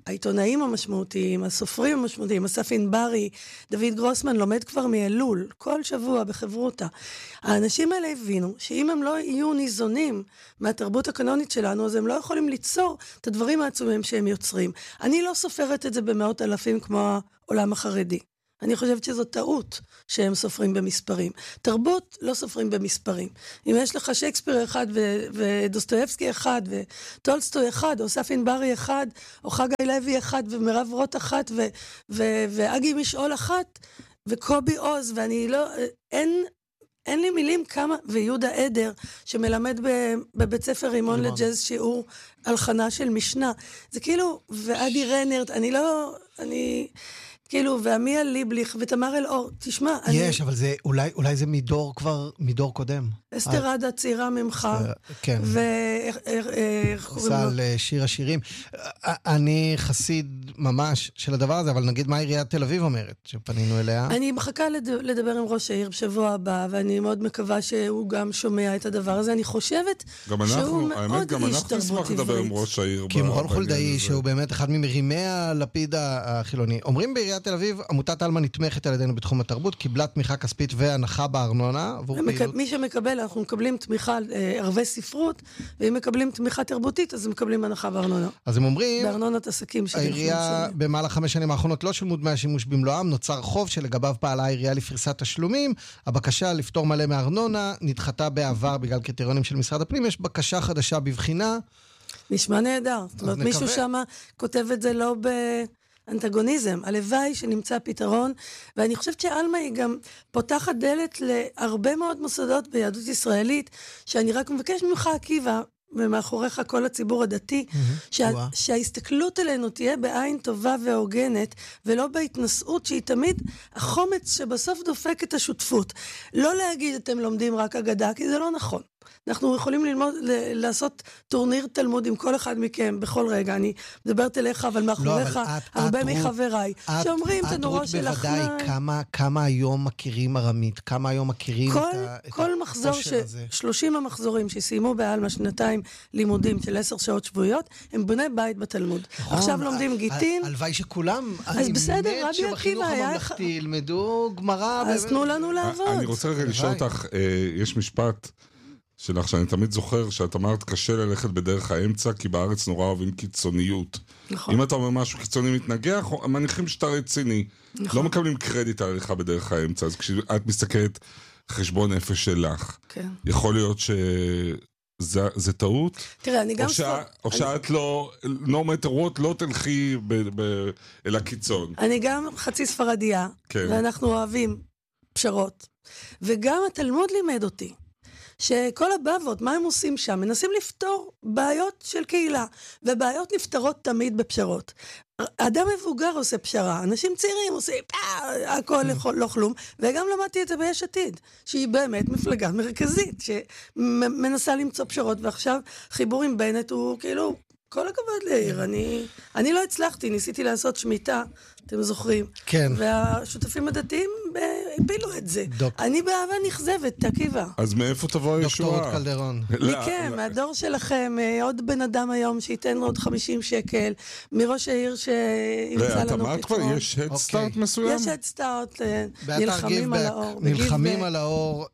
העיתונאים המשמעותיים, הסופרים המשמעותיים, אסף ענברי, דוד גרוסמן לומד כבר מאלול, כל שבוע בחברותה. האנשים האלה הבינו שאם הם לא יהיו ניזונים מהתרבות הקנונית שלנו, אז הם לא יכולים ליצור את הדברים העצומים שהם יוצרים. אני לא סופרת את זה במאות אלפים כמו העולם החרדי. אני חושבת שזו טעות שהם סופרים במספרים. תרבות לא סופרים במספרים. אם יש לך שייקספיר אחד ו- ודוסטויבסקי אחד וטולסטוי אחד או סף ענברי אחד או חגי לוי אחד ומרב רוט אחת ו- ו- ואגי משעול אחת וקובי עוז ואני לא... אין... אין לי מילים כמה, ויהודה עדר, שמלמד בבית ספר רימון לג'אז שיעור הלחנה של משנה. זה כאילו, ואדי רנרט, אני לא, אני, כאילו, ועמיה ליבליך, ותמר אלאור, תשמע, יש, אבל זה, אולי, אולי זה מדור כבר, מדור קודם. אסתר עדה צעירה ממך. כן. ואיך קוראים לו? על שיר השירים. אני חסיד ממש של הדבר הזה, אבל נגיד מה עיריית תל אביב אומרת, שפנינו אליה? אני מחכה לדבר עם ראש העיר בשבוע הבא, ואני מאוד מקווה שהוא גם שומע את הדבר הזה. אני חושבת שהוא מאוד איש תרבות עברית. כי עם רון חולדאי, שהוא באמת אחד ממרימי הלפיד החילוני. אומרים בעיריית תל אביב, עמותת אלמה נתמכת על ידינו בתחום התרבות, קיבלה תמיכה כספית והנחה בארנונה. מי שמקבל, אנחנו מקבלים תמיכה ערבי ספרות, ואם מקבלים תמיכה תרבותית, אז הם מקבלים הנחה בארנונה. אז הם אומרים, בארנונת עסקים. העירייה במהלך חמש שנים האחרונות לא שילמו דמי השימוש במלואם, נוצר חוב שלגביו פעלה העירייה לפריסת תשלומים, הבקשה לפתור מלא מארנונה נדחתה בעבר בגלל קריטריונים של משרד הפנים, יש בקשה חדשה בבחינה. נשמע נהדר. זאת אומרת, מישהו שמה כותב את זה לא ב... אנטגוניזם, הלוואי שנמצא פתרון, ואני חושבת שאלמה היא גם פותחת דלת להרבה מאוד מוסדות ביהדות ישראלית, שאני רק מבקש ממך עקיבא, ומאחוריך כל הציבור הדתי, שה, שההסתכלות אלינו תהיה בעין טובה והוגנת, ולא בהתנסות שהיא תמיד החומץ שבסוף דופק את השותפות. לא להגיד אתם לומדים רק אגדה, כי זה לא נכון. אנחנו יכולים ללמוד, ל- לעשות טורניר תלמוד עם כל אחד מכם בכל רגע. אני מדברת אליך, אבל מאחוריך לא, הרבה את, מחבריי, את, שאומרים את תנורו של אחנאי. בוודאי, כמה, כמה היום מכירים ארמית, כמה היום מכירים כל, את, כל את מחזור ש... שלושים המחזורים שסיימו באלמה שנתיים לימודים של עשר שעות שבועיות, הם בני בית בתלמוד. נכון, עכשיו לומדים גיטין. הלוואי שכולם, אז בסדר, רבי עקיבא היה... הממלכתי ילמדו גמרא. אז תנו לנו לעבוד. אני רוצה רגע לשאול אותך, יש משפט שלך, שאני תמיד זוכר שאת אמרת קשה ללכת בדרך האמצע, כי בארץ נורא אוהבים קיצוניות. נכון. אם אתה אומר משהו קיצוני מתנגח, מניחים שאתה רציני. נכון. לא מקבלים קרדיט על הליכה בדרך האמצע. אז כשאת מסתכלת חשבון נפש שלך, כן. יכול להיות שזה זה טעות? תראה, אני גם... או, שה, או אני... שאת לא, no matter what, לא תלכי ב, ב, אל הקיצון. אני גם חצי ספרדיה, כן. ואנחנו אוהבים פשרות. וגם התלמוד לימד אותי. שכל הבבות, מה הם עושים שם? מנסים לפתור בעיות של קהילה, ובעיות נפתרות תמיד בפשרות. אדם מבוגר עושה פשרה, אנשים צעירים עושים הכל לא כלום, וגם למדתי את זה ביש עתיד, שהיא באמת מפלגה מרכזית, שמנסה למצוא פשרות, ועכשיו חיבור עם בנט הוא כאילו, כל הכבוד לעיר, אני, אני לא הצלחתי, ניסיתי לעשות שמיטה, אתם זוכרים. כן. והשותפים הדתיים הפילו את זה. דוק. אני באהבה נכזבת, תקיבה. אז מאיפה תבוא הישועה? דוקטור רות קלדרון. מכם, מהדור שלכם, עוד בן אדם היום שייתן לו עוד חמישים שקל, מראש העיר שימצא לנו פתרון. את אמרת כבר, יש הדסטארט מסוים? יש הדסטארט, נלחמים על האור. נלחמים על האור,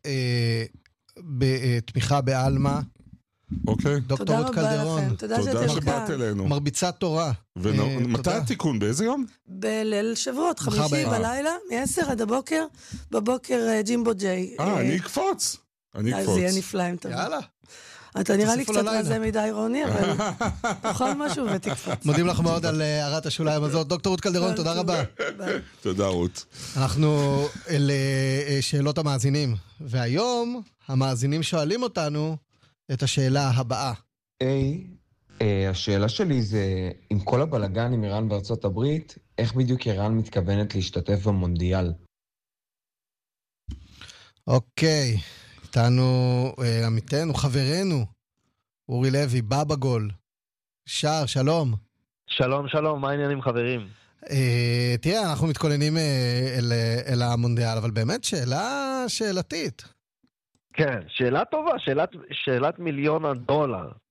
בתמיכה באלמה. אוקיי. דוקטור רות קלדרון. תודה שבאת אלינו. מרביצת תורה. ומתי התיקון? באיזה יום? בליל שבועות, חמישי בלילה, מ-עשר עד הבוקר, בבוקר ג'ימבו ג'יי. אה, אני אקפוץ. אני אקפוץ. אז יהיה נפלא אם תבוא. יאללה. אתה נראה לי קצת רזה מדי רוני, אבל תאכל משהו ותקפוץ. מודים לך מאוד על הערת השוליים הזאת. דוקטור רות קלדרון, תודה רבה. תודה רות. אנחנו לשאלות המאזינים, והיום המאזינים שואלים אותנו את השאלה הבאה. היי, השאלה שלי זה, עם כל הבלגן עם איראן בארצות הברית, איך בדיוק איראן מתכוונת להשתתף במונדיאל? אוקיי, איתנו עמיתנו, חברנו, אורי לוי, בבא גול. שער, שלום. שלום, שלום, מה העניינים חברים? תראה, אנחנו מתכוננים אל המונדיאל, אבל באמת שאלה שאלתית. כן, שאלה טובה, שאלת, שאלת מיליון הדולר.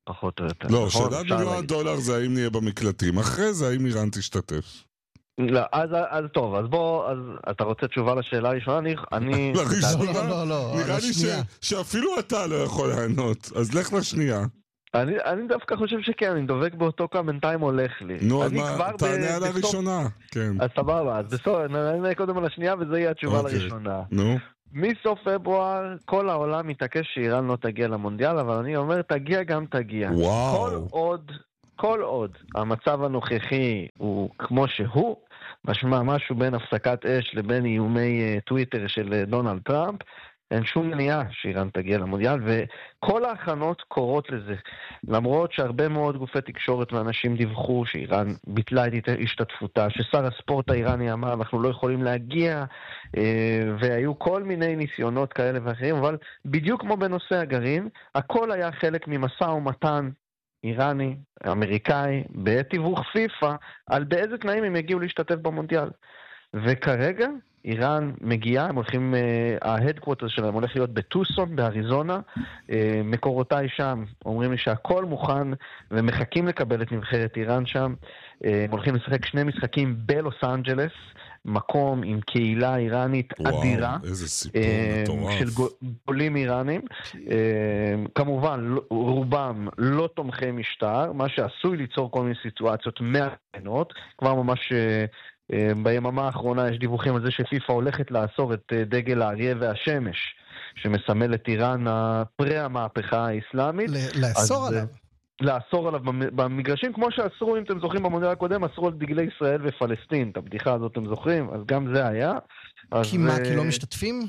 פחות או יותר. לא, שאלת מיליון דולר זה האם נהיה במקלטים, אחרי זה האם איראן תשתתף. לא, אז, אז טוב, אז בוא, אז אתה רוצה תשובה לשאלה הראשונה? אני... אני לראשונה? לא, לא, לא, נראה לי ש, שאפילו אתה לא יכול לענות, אז לך לשנייה. אני, אני דווקא חושב שכן, אני דובק באותו כמה בינתיים הולך לי. נו, אז מה, תענה על הראשונה. כן. אז סבבה, אז בסוף, נענה קודם על השנייה וזה יהיה התשובה אוקיי. לראשונה. נו. מסוף פברואר כל העולם מתעקש שאיראן לא תגיע למונדיאל, אבל אני אומר תגיע גם תגיע. וואו. כל עוד, כל עוד המצב הנוכחי הוא כמו שהוא, משמע משהו בין הפסקת אש לבין איומי טוויטר של דונלד טראמפ, אין שום מניעה שאיראן תגיע למונדיאל, וכל ההכנות קורות לזה. למרות שהרבה מאוד גופי תקשורת ואנשים דיווחו שאיראן ביטלה את השתתפותה, ששר הספורט האיראני אמר אנחנו לא יכולים להגיע, והיו כל מיני ניסיונות כאלה ואחרים, אבל בדיוק כמו בנושא הגרעין, הכל היה חלק ממשא ומתן איראני, אמריקאי, בתיווך פיפה, על באיזה תנאים הם יגיעו להשתתף במונדיאל. וכרגע איראן מגיעה, הם הולכים, ההדקווטר שלהם הולך להיות בטוסון, באריזונה, מקורותיי שם אומרים לי שהכל מוכן ומחכים לקבל את נבחרת איראן שם, הם הולכים לשחק שני משחקים בלוס אנג'לס, מקום עם קהילה איראנית אדירה, וואו, איזה סיפור מטורף. של גולים איראנים, כמובן רובם לא תומכי משטר, מה שעשוי ליצור כל מיני סיטואציות מעניינות, כבר ממש ביממה האחרונה יש דיווחים על זה שפיפה הולכת לאסור את דגל האריה והשמש, שמסמל את איראן פרי המהפכה האסלאמית. לאסור עליו. לאסור עליו במגרשים, כמו שאסרו, אם אתם זוכרים במונדיאל הקודם, אסרו על דגלי ישראל ופלסטין. את הבדיחה הזאת אתם זוכרים? אז גם זה היה. כי מה, כי לא משתתפים?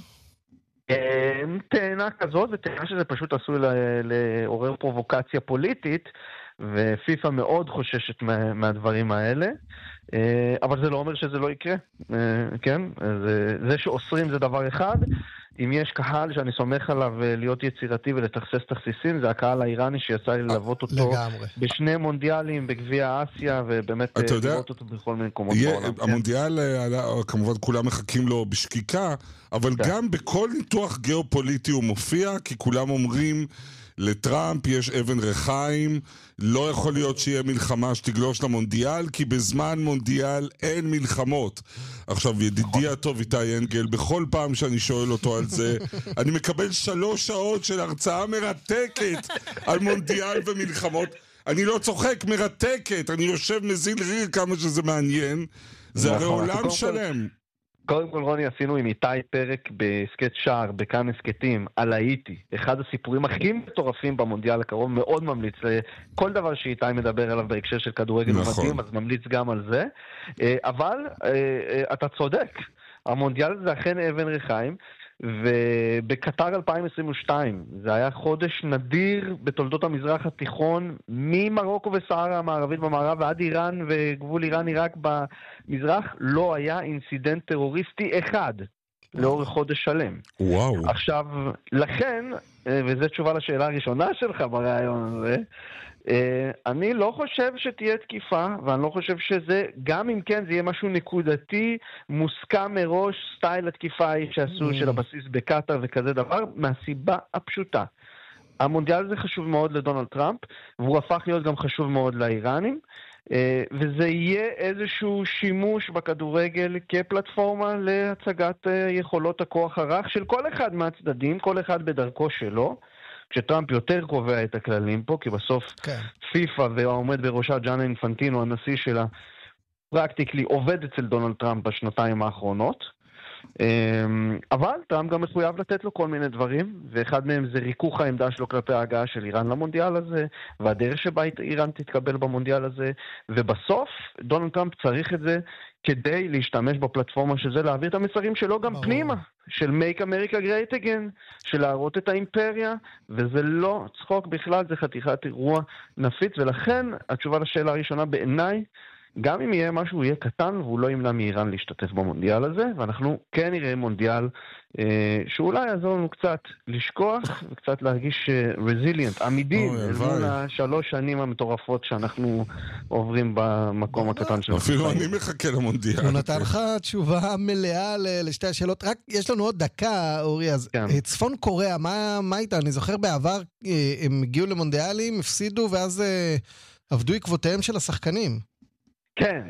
טענה כזאת, וטענה שזה פשוט עשוי לעורר פרובוקציה פוליטית, ופיפה מאוד חוששת מהדברים האלה. אבל זה לא אומר שזה לא יקרה, כן? זה שאוסרים זה דבר אחד. אם יש קהל שאני סומך עליו להיות יצירתי ולתכסס תכסיסים, זה הקהל האיראני שיצא לי ללוות אותו לגמרי. בשני מונדיאלים בגביע אסיה, ובאמת ללוות אותו בכל מיני מקומות בעולם. המונדיאל, כמובן כולם מחכים לו בשקיקה, אבל גם בכל ניתוח גיאופוליטי הוא מופיע, כי כולם אומרים לטראמפ יש אבן רחיים, לא יכול להיות שיהיה מלחמה שתגלוש למונדיאל, כי בזמן מונדיאל אין מלחמות. עכשיו, ידידי הטוב איתי אנגל, בכל פעם שאני שואל אותו על זה, אני מקבל שלוש שעות של הרצאה מרתקת על מונדיאל ומלחמות. אני לא צוחק, מרתקת. אני יושב מזיל ריר כמה שזה מעניין. זה הרי עולם שלם. קודם כל, רוני, עשינו עם איתי פרק בסקט שער, בכאן הסקטים, על האיטי. אחד הסיפורים הכי מטורפים במונדיאל הקרוב, מאוד ממליץ לכל דבר שאיתי מדבר עליו בהקשר של כדורגל ומדהים, אז ממליץ גם על זה. אבל אתה צודק, המונדיאל זה אכן אבן רחיים, ובקטר אלפיים עשרים ושתיים, זה היה חודש נדיר בתולדות המזרח התיכון, ממרוקו וסהרה המערבית במערב ועד איראן וגבול איראן עיראק במזרח, לא היה אינסידנט טרוריסטי אחד לאורך חודש שלם. וואו. עכשיו, לכן, וזו תשובה לשאלה הראשונה שלך ברעיון הזה, אני לא חושב שתהיה תקיפה, ואני לא חושב שזה, גם אם כן זה יהיה משהו נקודתי, מוסכם מראש, סטייל התקיפה ההיא שעשו של הבסיס בקטר וכזה דבר, מהסיבה הפשוטה. המונדיאל זה חשוב מאוד לדונלד טראמפ, והוא הפך להיות גם חשוב מאוד לאיראנים, וזה יהיה איזשהו שימוש בכדורגל כפלטפורמה להצגת יכולות הכוח הרך של כל אחד מהצדדים, כל אחד בדרכו שלו, כשטראמפ יותר קובע את הכללים פה, כי בסוף כן. פיפה והעומד בראשה ג'אני אינפנטינו, הנשיא שלה, פרקטיקלי עובד אצל דונלד טראמפ בשנתיים האחרונות, אבל טראמפ גם מחויב לתת לו כל מיני דברים, ואחד מהם זה ריכוך העמדה שלו כלפי ההגעה של איראן למונדיאל הזה, והדרך שבה איראן תתקבל במונדיאל הזה, ובסוף דונלד טראמפ צריך את זה כדי להשתמש בפלטפורמה שזה, להעביר את המסרים שלו גם ברור. פנימה, של Make America Great Again, של להראות את האימפריה, וזה לא צחוק בכלל, זה חתיכת אירוע נפיץ, ולכן התשובה לשאלה הראשונה בעיניי, גם אם יהיה משהו, יהיה קטן, והוא לא ימנע מאיראן להשתתף במונדיאל הזה, ואנחנו כן נראה מונדיאל אה, שאולי יעזור לנו קצת לשכוח, וקצת להרגיש רזיליאנט, עמידים, אל מול השלוש שנים המטורפות שאנחנו עוברים במקום הקטן שלנו. אפילו אני מחכה למונדיאל. הוא נתן לך תשובה מלאה לשתי השאלות. רק יש לנו עוד דקה, אורי, אז צפון קוריאה, מה איתה? אני זוכר בעבר, הם הגיעו למונדיאלים, הפסידו, ואז עבדו עקבותיהם של השחקנים. כן,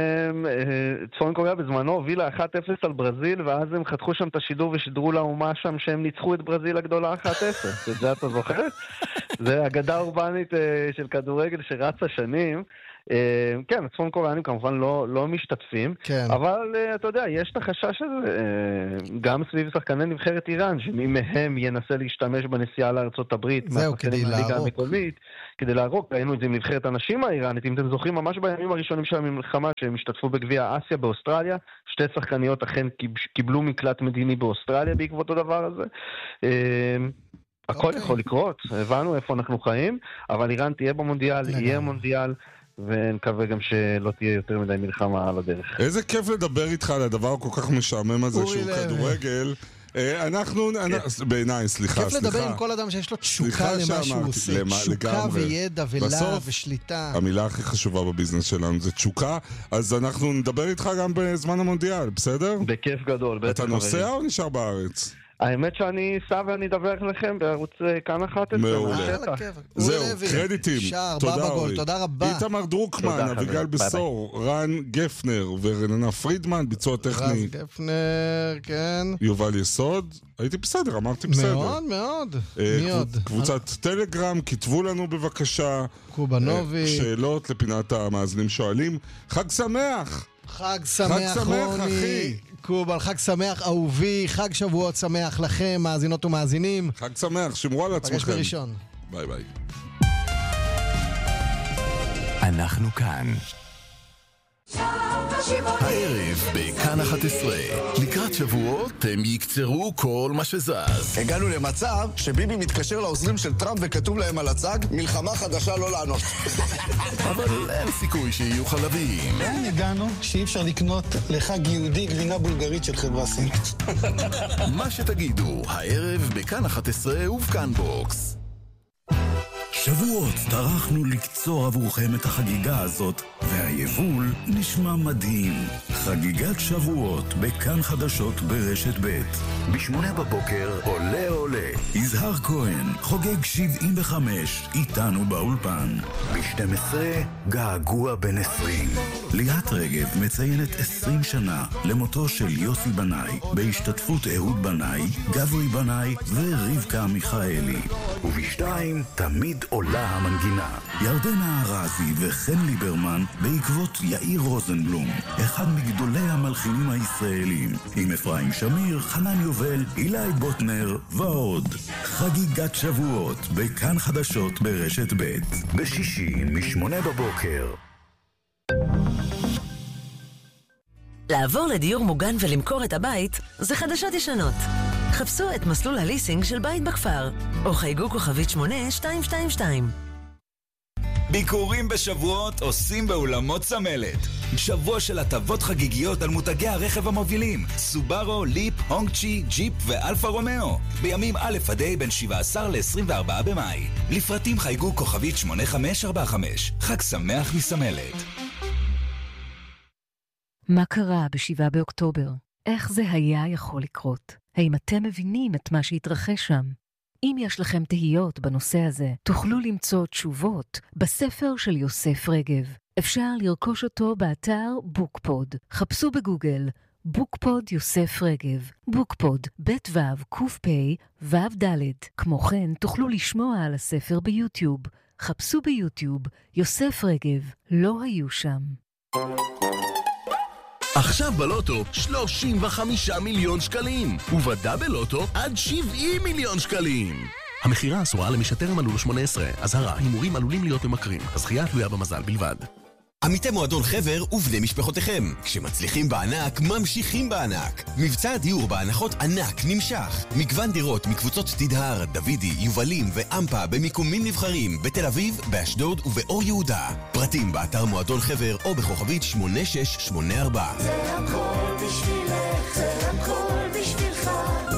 צפון קוריאה בזמנו הובילה אחת אפס על ברזיל, ואז הם חתכו שם את השידור ושידרו לאומה שם שהם ניצחו את ברזיל הגדולה אחת אפס. את זה אתה זוכר? זה אגדה אורבנית של כדורגל שרצה שנים. כן, צפון קוריאנים כמובן לא, לא משתתפים, כן. אבל אתה יודע, יש את החשש הזה גם סביב שחקני נבחרת איראן, שמי מהם ינסה להשתמש בנסיעה לארצות הברית, זהו, כדי להרוג. כדי להרוג, ראינו את זה עם נבחרת הנשים האיראנית, אם אתם זוכרים ממש בימים הראשונים של המלחמה, שהם השתתפו בגביע אסיה באוסטרליה, שתי שחקניות אכן קיבלו מקלט מדיני באוסטרליה בעקבות הדבר הזה. הכל יכול לקרות, הבנו איפה אנחנו חיים, אבל איראן תהיה במונדיאל, יהיה מונדיאל, ונקווה גם שלא תהיה יותר מדי מלחמה על הדרך. איזה כיף לדבר איתך על הדבר כל כך משעמם הזה שהוא כדורגל. אנחנו, בעיניי, סליחה, סליחה. כיף לדבר עם כל אדם שיש לו תשוקה למה שהוא עושה. תשוקה וידע ולהב ושליטה. המילה הכי חשובה בביזנס שלנו זה תשוקה, אז אנחנו נדבר איתך גם בזמן המונדיאל, בסדר? בכיף גדול. אתה נוסע או נשאר בארץ? האמת שאני אסע ואני אדבר לכם בערוץ כאן אחת עשרה. מעולה. זהו, קרדיטים. תודה אורי. תודה רבה. איתמר דרוקמן, אביגל בסור, רן גפנר ורננה פרידמן, ביצוע טכני. רן גפנר, כן. יובל יסוד. הייתי בסדר, אמרתי בסדר. מאוד מאוד. מי עוד? קבוצת טלגרם, כתבו לנו בבקשה. קובנובי. שאלות לפינת המאזינים שואלים. חג שמח! חג שמח, רוני. קובל, חג שמח אהובי, חג שבועות שמח לכם, מאזינות ומאזינים. חג שמח, שמרו על עצמכם. פגש בראשון. ביי ביי. אנחנו כאן. הערב בכאן אחת עשרה, לקראת שבועות הם יקצרו כל מה שזז. הגענו למצב שביבי מתקשר לעוזרים של טראמפ וכתוב להם על הצג מלחמה חדשה לא לענות. אבל אין סיכוי שיהיו חלבים. לאן הגענו שאי אפשר לקנות לחג יהודי גבינה בולגרית של חברה סינית. מה שתגידו, הערב בכאן אחת עשרה ובכאן בוקס. שבועות טרחנו לקצור עבורכם את החגיגה הזאת, והיבול נשמע מדהים. חגיגת שבועות בכאן חדשות ברשת ב' בשמונה בבוקר עולה עולה. יזהר כהן חוגג שבעים וחמש איתנו באולפן. ב-שתים עשרה געגוע בן עשרים. ליאת רגב מציינת עשרים שנה למותו של יוסי בנאי, בהשתתפות אהוד בנאי, גברי בנאי ורבקה מיכאלי. ובשתיים תמיד עולה המנגינה. ירדנה ארזי וחן ליברמן בעקבות יאיר רוזנבלום, אחד מגדולי המלחינים הישראלים, עם אפרים שמיר, חנן יובל, אילי בוטנר ועוד. חגיגת שבועות בכאן חדשות ברשת ב' בשישי משמונה בבוקר. לעבור לדיור מוגן ולמכור את הבית זה חדשות ישנות. חפשו את מסלול הליסינג של בית בכפר, או חייגו כוכבית שמונה שתיים שתיים שתיים. ביקורים בשבועות עושים באולמות צמלת. שבוע של הטבות חגיגיות על מותגי הרכב המובילים, סובארו, ליפ, הונגצ'י, ג'יפ ואלפה רומאו. בימים א' עד ה' בין שבעה עשר ל-עשרים וארבעה במאי. לפרטים חייגו כוכבית שמונה חמש ארבע חמש. חג שמח מסמלת. מה קרה בשבעה באוקטובר? איך זה היה יכול לקרות? האם אתם מבינים את מה שהתרחש שם? אם יש לכם תהיות בנושא הזה, תוכלו למצוא תשובות בספר של יוסף רגב. אפשר לרכוש אותו באתר בוקפוד. חפשו בגוגל בוקפוד יוסף רגב. בוקפוד, בית וו, קוף פי, וו דלת. כמו כן, תוכלו לשמוע על הספר ביוטיוב. חפשו ביוטיוב יוסף רגב. לא היו שם. עכשיו בלוטו שלושים וחמישה מיליון שקלים, ובדאבל לוטו עד שבעים מיליון שקלים. המחירה אסורה למי שטרם מלאו לו שמונה עשרה. אזהרה, הימורים עלולים להיות ממכרים. הזכייה תלויה במזל בלבד. עמיתי מועדון חבר ובני משפחותיכם. כשמצליחים בענק, ממשיכים בענק. מבצע דיור בהנחות ענק נמשך. מגוון דירות מקבוצות תדהר, דוידי, יובלים ואמפה במיקומים נבחרים בתל אביב, באשדוד ובאור יהודה. פרטים באתר מועדון חבר או בכוכבית שמונה שש שמונה ארבע. זה הכל בשבילך, זה הכל בשבילך.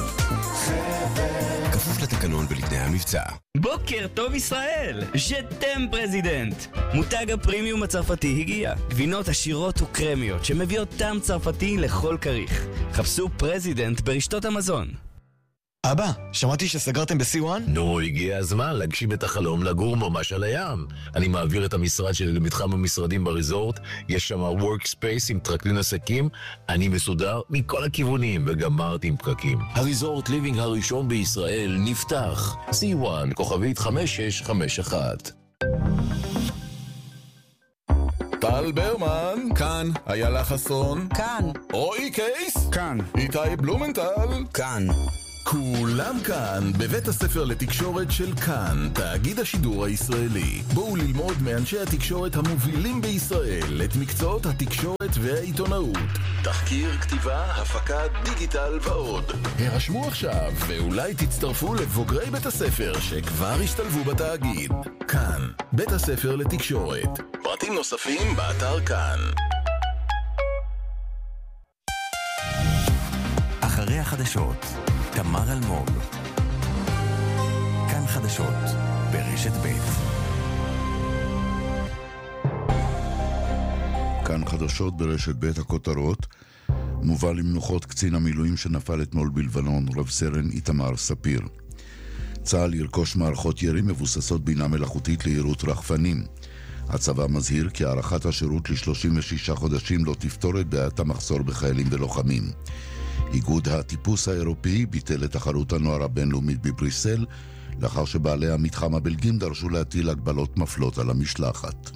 חבר. כפוף לתקנון ולתנאי המבצע. בוקר טוב ישראל, ז'תם פרזידנט. מותג הפרימיום הצרפתי הגיע. גבינות עשירות וקרמיות שמביאות טעם צרפתי לכל כריך. חפשו פרזידנט ברשתות המזון. אבא, שמעתי שסגרתם ב-סי וואן? נו, הגיע הזמן להגשים את החלום לגור ממש על הים. אני מעביר את המשרד שלי למתחם המשרדים בריזורט, יש שם workspace עם טרקלין עסקים, אני מסודר מכל הכיוונים וגמרתי עם פקקים. הריזורט ליבינג הראשון בישראל נפתח. סי וואן, כוכבית חמש שש חמש אחת. טל ברמן, כאן. איילה חסון, כאן. רועי קייס, כאן. איתי בלומנטל, כאן. כולם כאן, בבית הספר לתקשורת של כאן, תאגיד השידור הישראלי. בואו ללמוד מאנשי התקשורת המובילים בישראל את מקצועות התקשורת והעיתונאות. תחקיר, כתיבה, הפקה, דיגיטל ועוד. הרשמו עכשיו, ואולי תצטרפו לבוגרי בית הספר שכבר השתלבו בתאגיד. כאן, בית הספר לתקשורת. פרטים נוספים באתר כאן. אחרי החדשות תמר אלמוג. כאן חדשות ברשת ב'. כאן חדשות ברשת ב'. הכותרות: מובא למנוחות קצין המילואים שנפל אתמול בלבנון, רב סרן איתמר ספיר. צה"ל ירכוש מערכות ירי מבוססות בינה מלאכותית לירות רחפנים. הצבא מזהיר כי הארכת השירות ל-שלושים ושישה חודשים לא תפתור את בעיית המחסור בחיילים ולוחמים. איגוד הטיפוס האירופי ביטל את תחרות הנוער הבינלאומית בבריסל, לאחר שבעלי המתחם הבלגים דרשו להטיל הגבלות מפלות על המשלחת.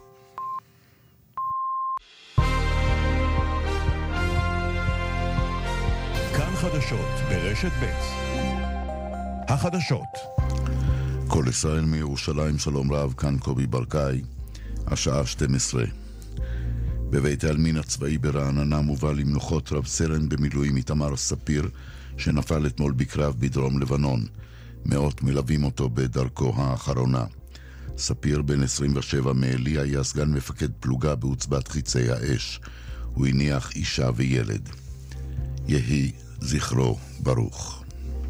כאן חדשות ברשת ב'. החדשות. כל ישראל מירושלים, שלום רב, כאן קובי ברקאי, השעה שתים עשרה. בבית העלמין הצבאי ברעננה מובא למנוחות רב סרן במילואים איתמר ספיר, שנפל אתמול בקרב בדרום לבנון. מאות מלווים אותו בדרכו האחרונה. ספיר, בן עשרים ושבע מעלי, היה סגן מפקד פלוגה בעוצבת חיצי האש. הוא הניח אישה וילד. יהי זכרו ברוך.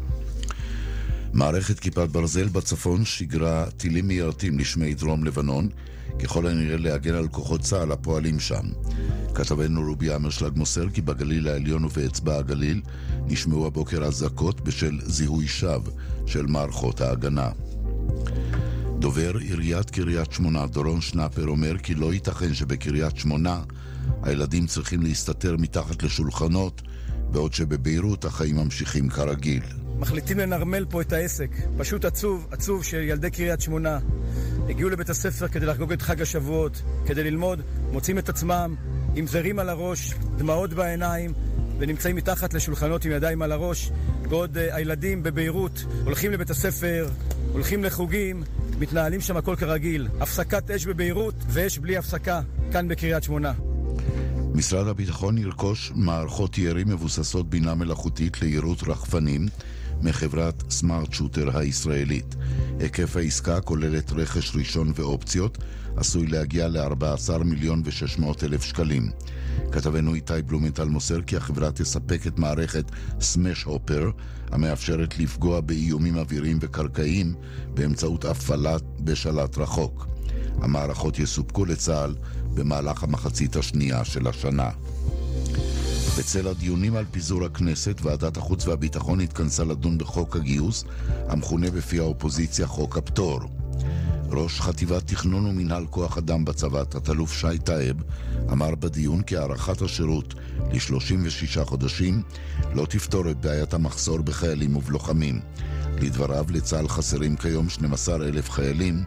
מערכת כיפת ברזל בצפון שיגרה טילים מיירטים לשמי דרום לבנון, ככל הנראה להגן על כוחות צה"ל הפועלים שם. כתבנו רובי אמרשלג מוסר כי בגליל העליון ובאצבע הגליל נשמעו הבוקר אזעקות בשל זיהוי שווא של מערכות ההגנה. דובר עיריית קריית שמונה דורון שנאפר אומר כי לא ייתכן שבקריית שמונה הילדים צריכים להסתתר מתחת לשולחנות, בעוד שבביירות החיים ממשיכים כרגיל. מחליטים לנרמל פה את העסק. פשוט עצוב, עצוב שילדי קריית שמונה הגיעו לבית הספר כדי לחגוג את חג השבועות, כדי ללמוד, מוצאים את עצמם עם זרים על הראש, דמעות בעיניים, ונמצאים מתחת לשולחנות עם ידיים על הראש, בעוד uh, הילדים בביירות הולכים לבית הספר, הולכים לחוגים, מתנהלים שם הכל כרגיל. הפסקת אש בביירות ואש בלי הפסקה כאן בקריית שמונה. משרד הביטחון ירכוש מערכות ירי מבוססות בינה מלאכותית לירות רחפנים מחברת סמארט שוטר הישראלית. היקף העסקה כוללת רכש ראשון ואופציות, עשוי להגיע ל-ארבעה עשר מיליון ו-שש מאות אלף שקלים. כתבנו איתי בלומנטל מוסר כי החברה תספק את מערכת סמש הופר, המאפשרת לפגוע באיומים אוויריים וקרקעיים באמצעות הפעלת בשלט רחוק. המערכות יסופקו לצה"ל במהלך המחצית השנייה של השנה. בצל הדיונים על פיזור הכנסת, ועדת החוץ והביטחון התכנסה לדון בחוק הגיוס, המכונה בפי האופוזיציה חוק הפטור. ראש חטיבת תכנון ומנהל כוח אדם בצבא, תת-אלוף שי טייב, אמר בדיון כי הארכת השירות ל-שלושים ושישה חודשים לא תפתור את בעיית המחסור בחיילים ובלוחמים. לדבריו, לצה"ל חסרים כיום שנים עשר אלף חיילים,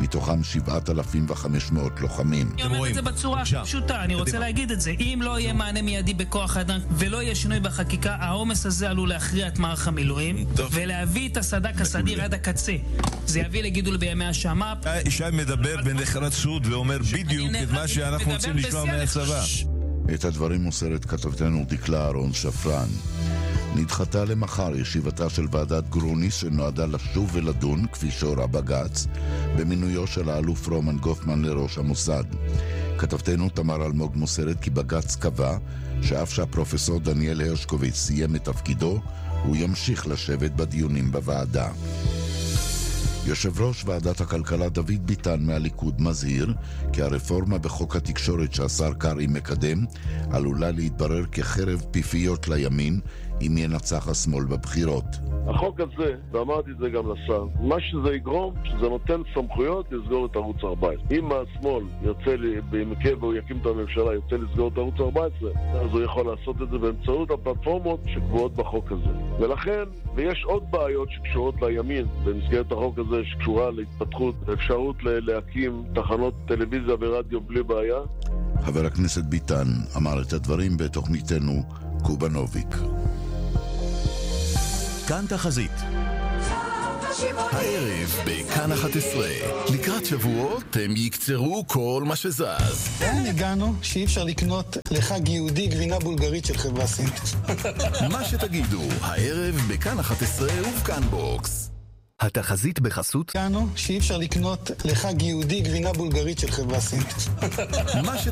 מתוכם שבעת אלפים וחמש מאות לוחמים. אני אומר את זה בצורה פשוטה, אני רוצה להגיד את זה. אם לא יהיה מענה מיידי בכוח האדם ולא יהיה שינוי בחקיקה, העומס הזה עלול להכריע את מערך המילואים ולהביא את הסד"כ הסדיר עד הקצה. זה יביא לגידול בימי השמ"פ. ישי מדבר בנחרצות ואומר בדיוק את מה שאנחנו רוצים לשמוע מהצבא. את הדברים מוסרת כתבתנו דקלה אהרון שפרן. נדחתה למחר ישיבתה של ועדת גרוניס שנועדה לשוב ולדון, כפי שהורה בג"ץ, במינויו של האלוף רומן גופמן לראש המוסד. כתבתנו תמר אלמוג מוסרת כי בג"ץ קבע שאף שהפרופסור דניאל הרשקוביץ סיים את תפקידו, הוא ימשיך לשבת בדיונים בוועדה. יושב ראש ועדת הכלכלה דוד ביטן מהליכוד מזהיר כי הרפורמה בחוק התקשורת שהשר קרעי מקדם עלולה להתברר כחרב פיפיות לימין אם ינצח השמאל בבחירות. החוק הזה, ואמרתי את זה גם לשר, מה שזה יגרום, שזה נותן סמכויות לסגור את ערוץ ארבע עשרה. אם השמאל ירצה, במקרה והוא יקים את הממשלה, ירצה לסגור את ערוץ ארבע עשרה, אז הוא יכול לעשות את זה באמצעות הפלטפורמות שקבועות בחוק הזה. ולכן, ויש עוד בעיות שקשורות לימין במסגרת החוק הזה, שקשורה להתפתחות, אפשרות להקים תחנות טלוויזיה ורדיו בלי בעיה. חבר הכנסת ביטן אמר את הדברים בתוכניתנו קובנוביק. כאן תחזית. הערב בכאן אחת עשרה, לקראת שבועות הם יקצרו כל מה שזז. לאן הגענו שאי אפשר לקנות לחג יהודי גבינה בולגרית של חברה סינית? מה שתגידו, הערב בכאן אחת עשרה ובכאן בוקס. התחזית בחסות הגענו שאי אפשר לקנות לחג יהודי גבינה בולגרית של חברה סינית. מה ש...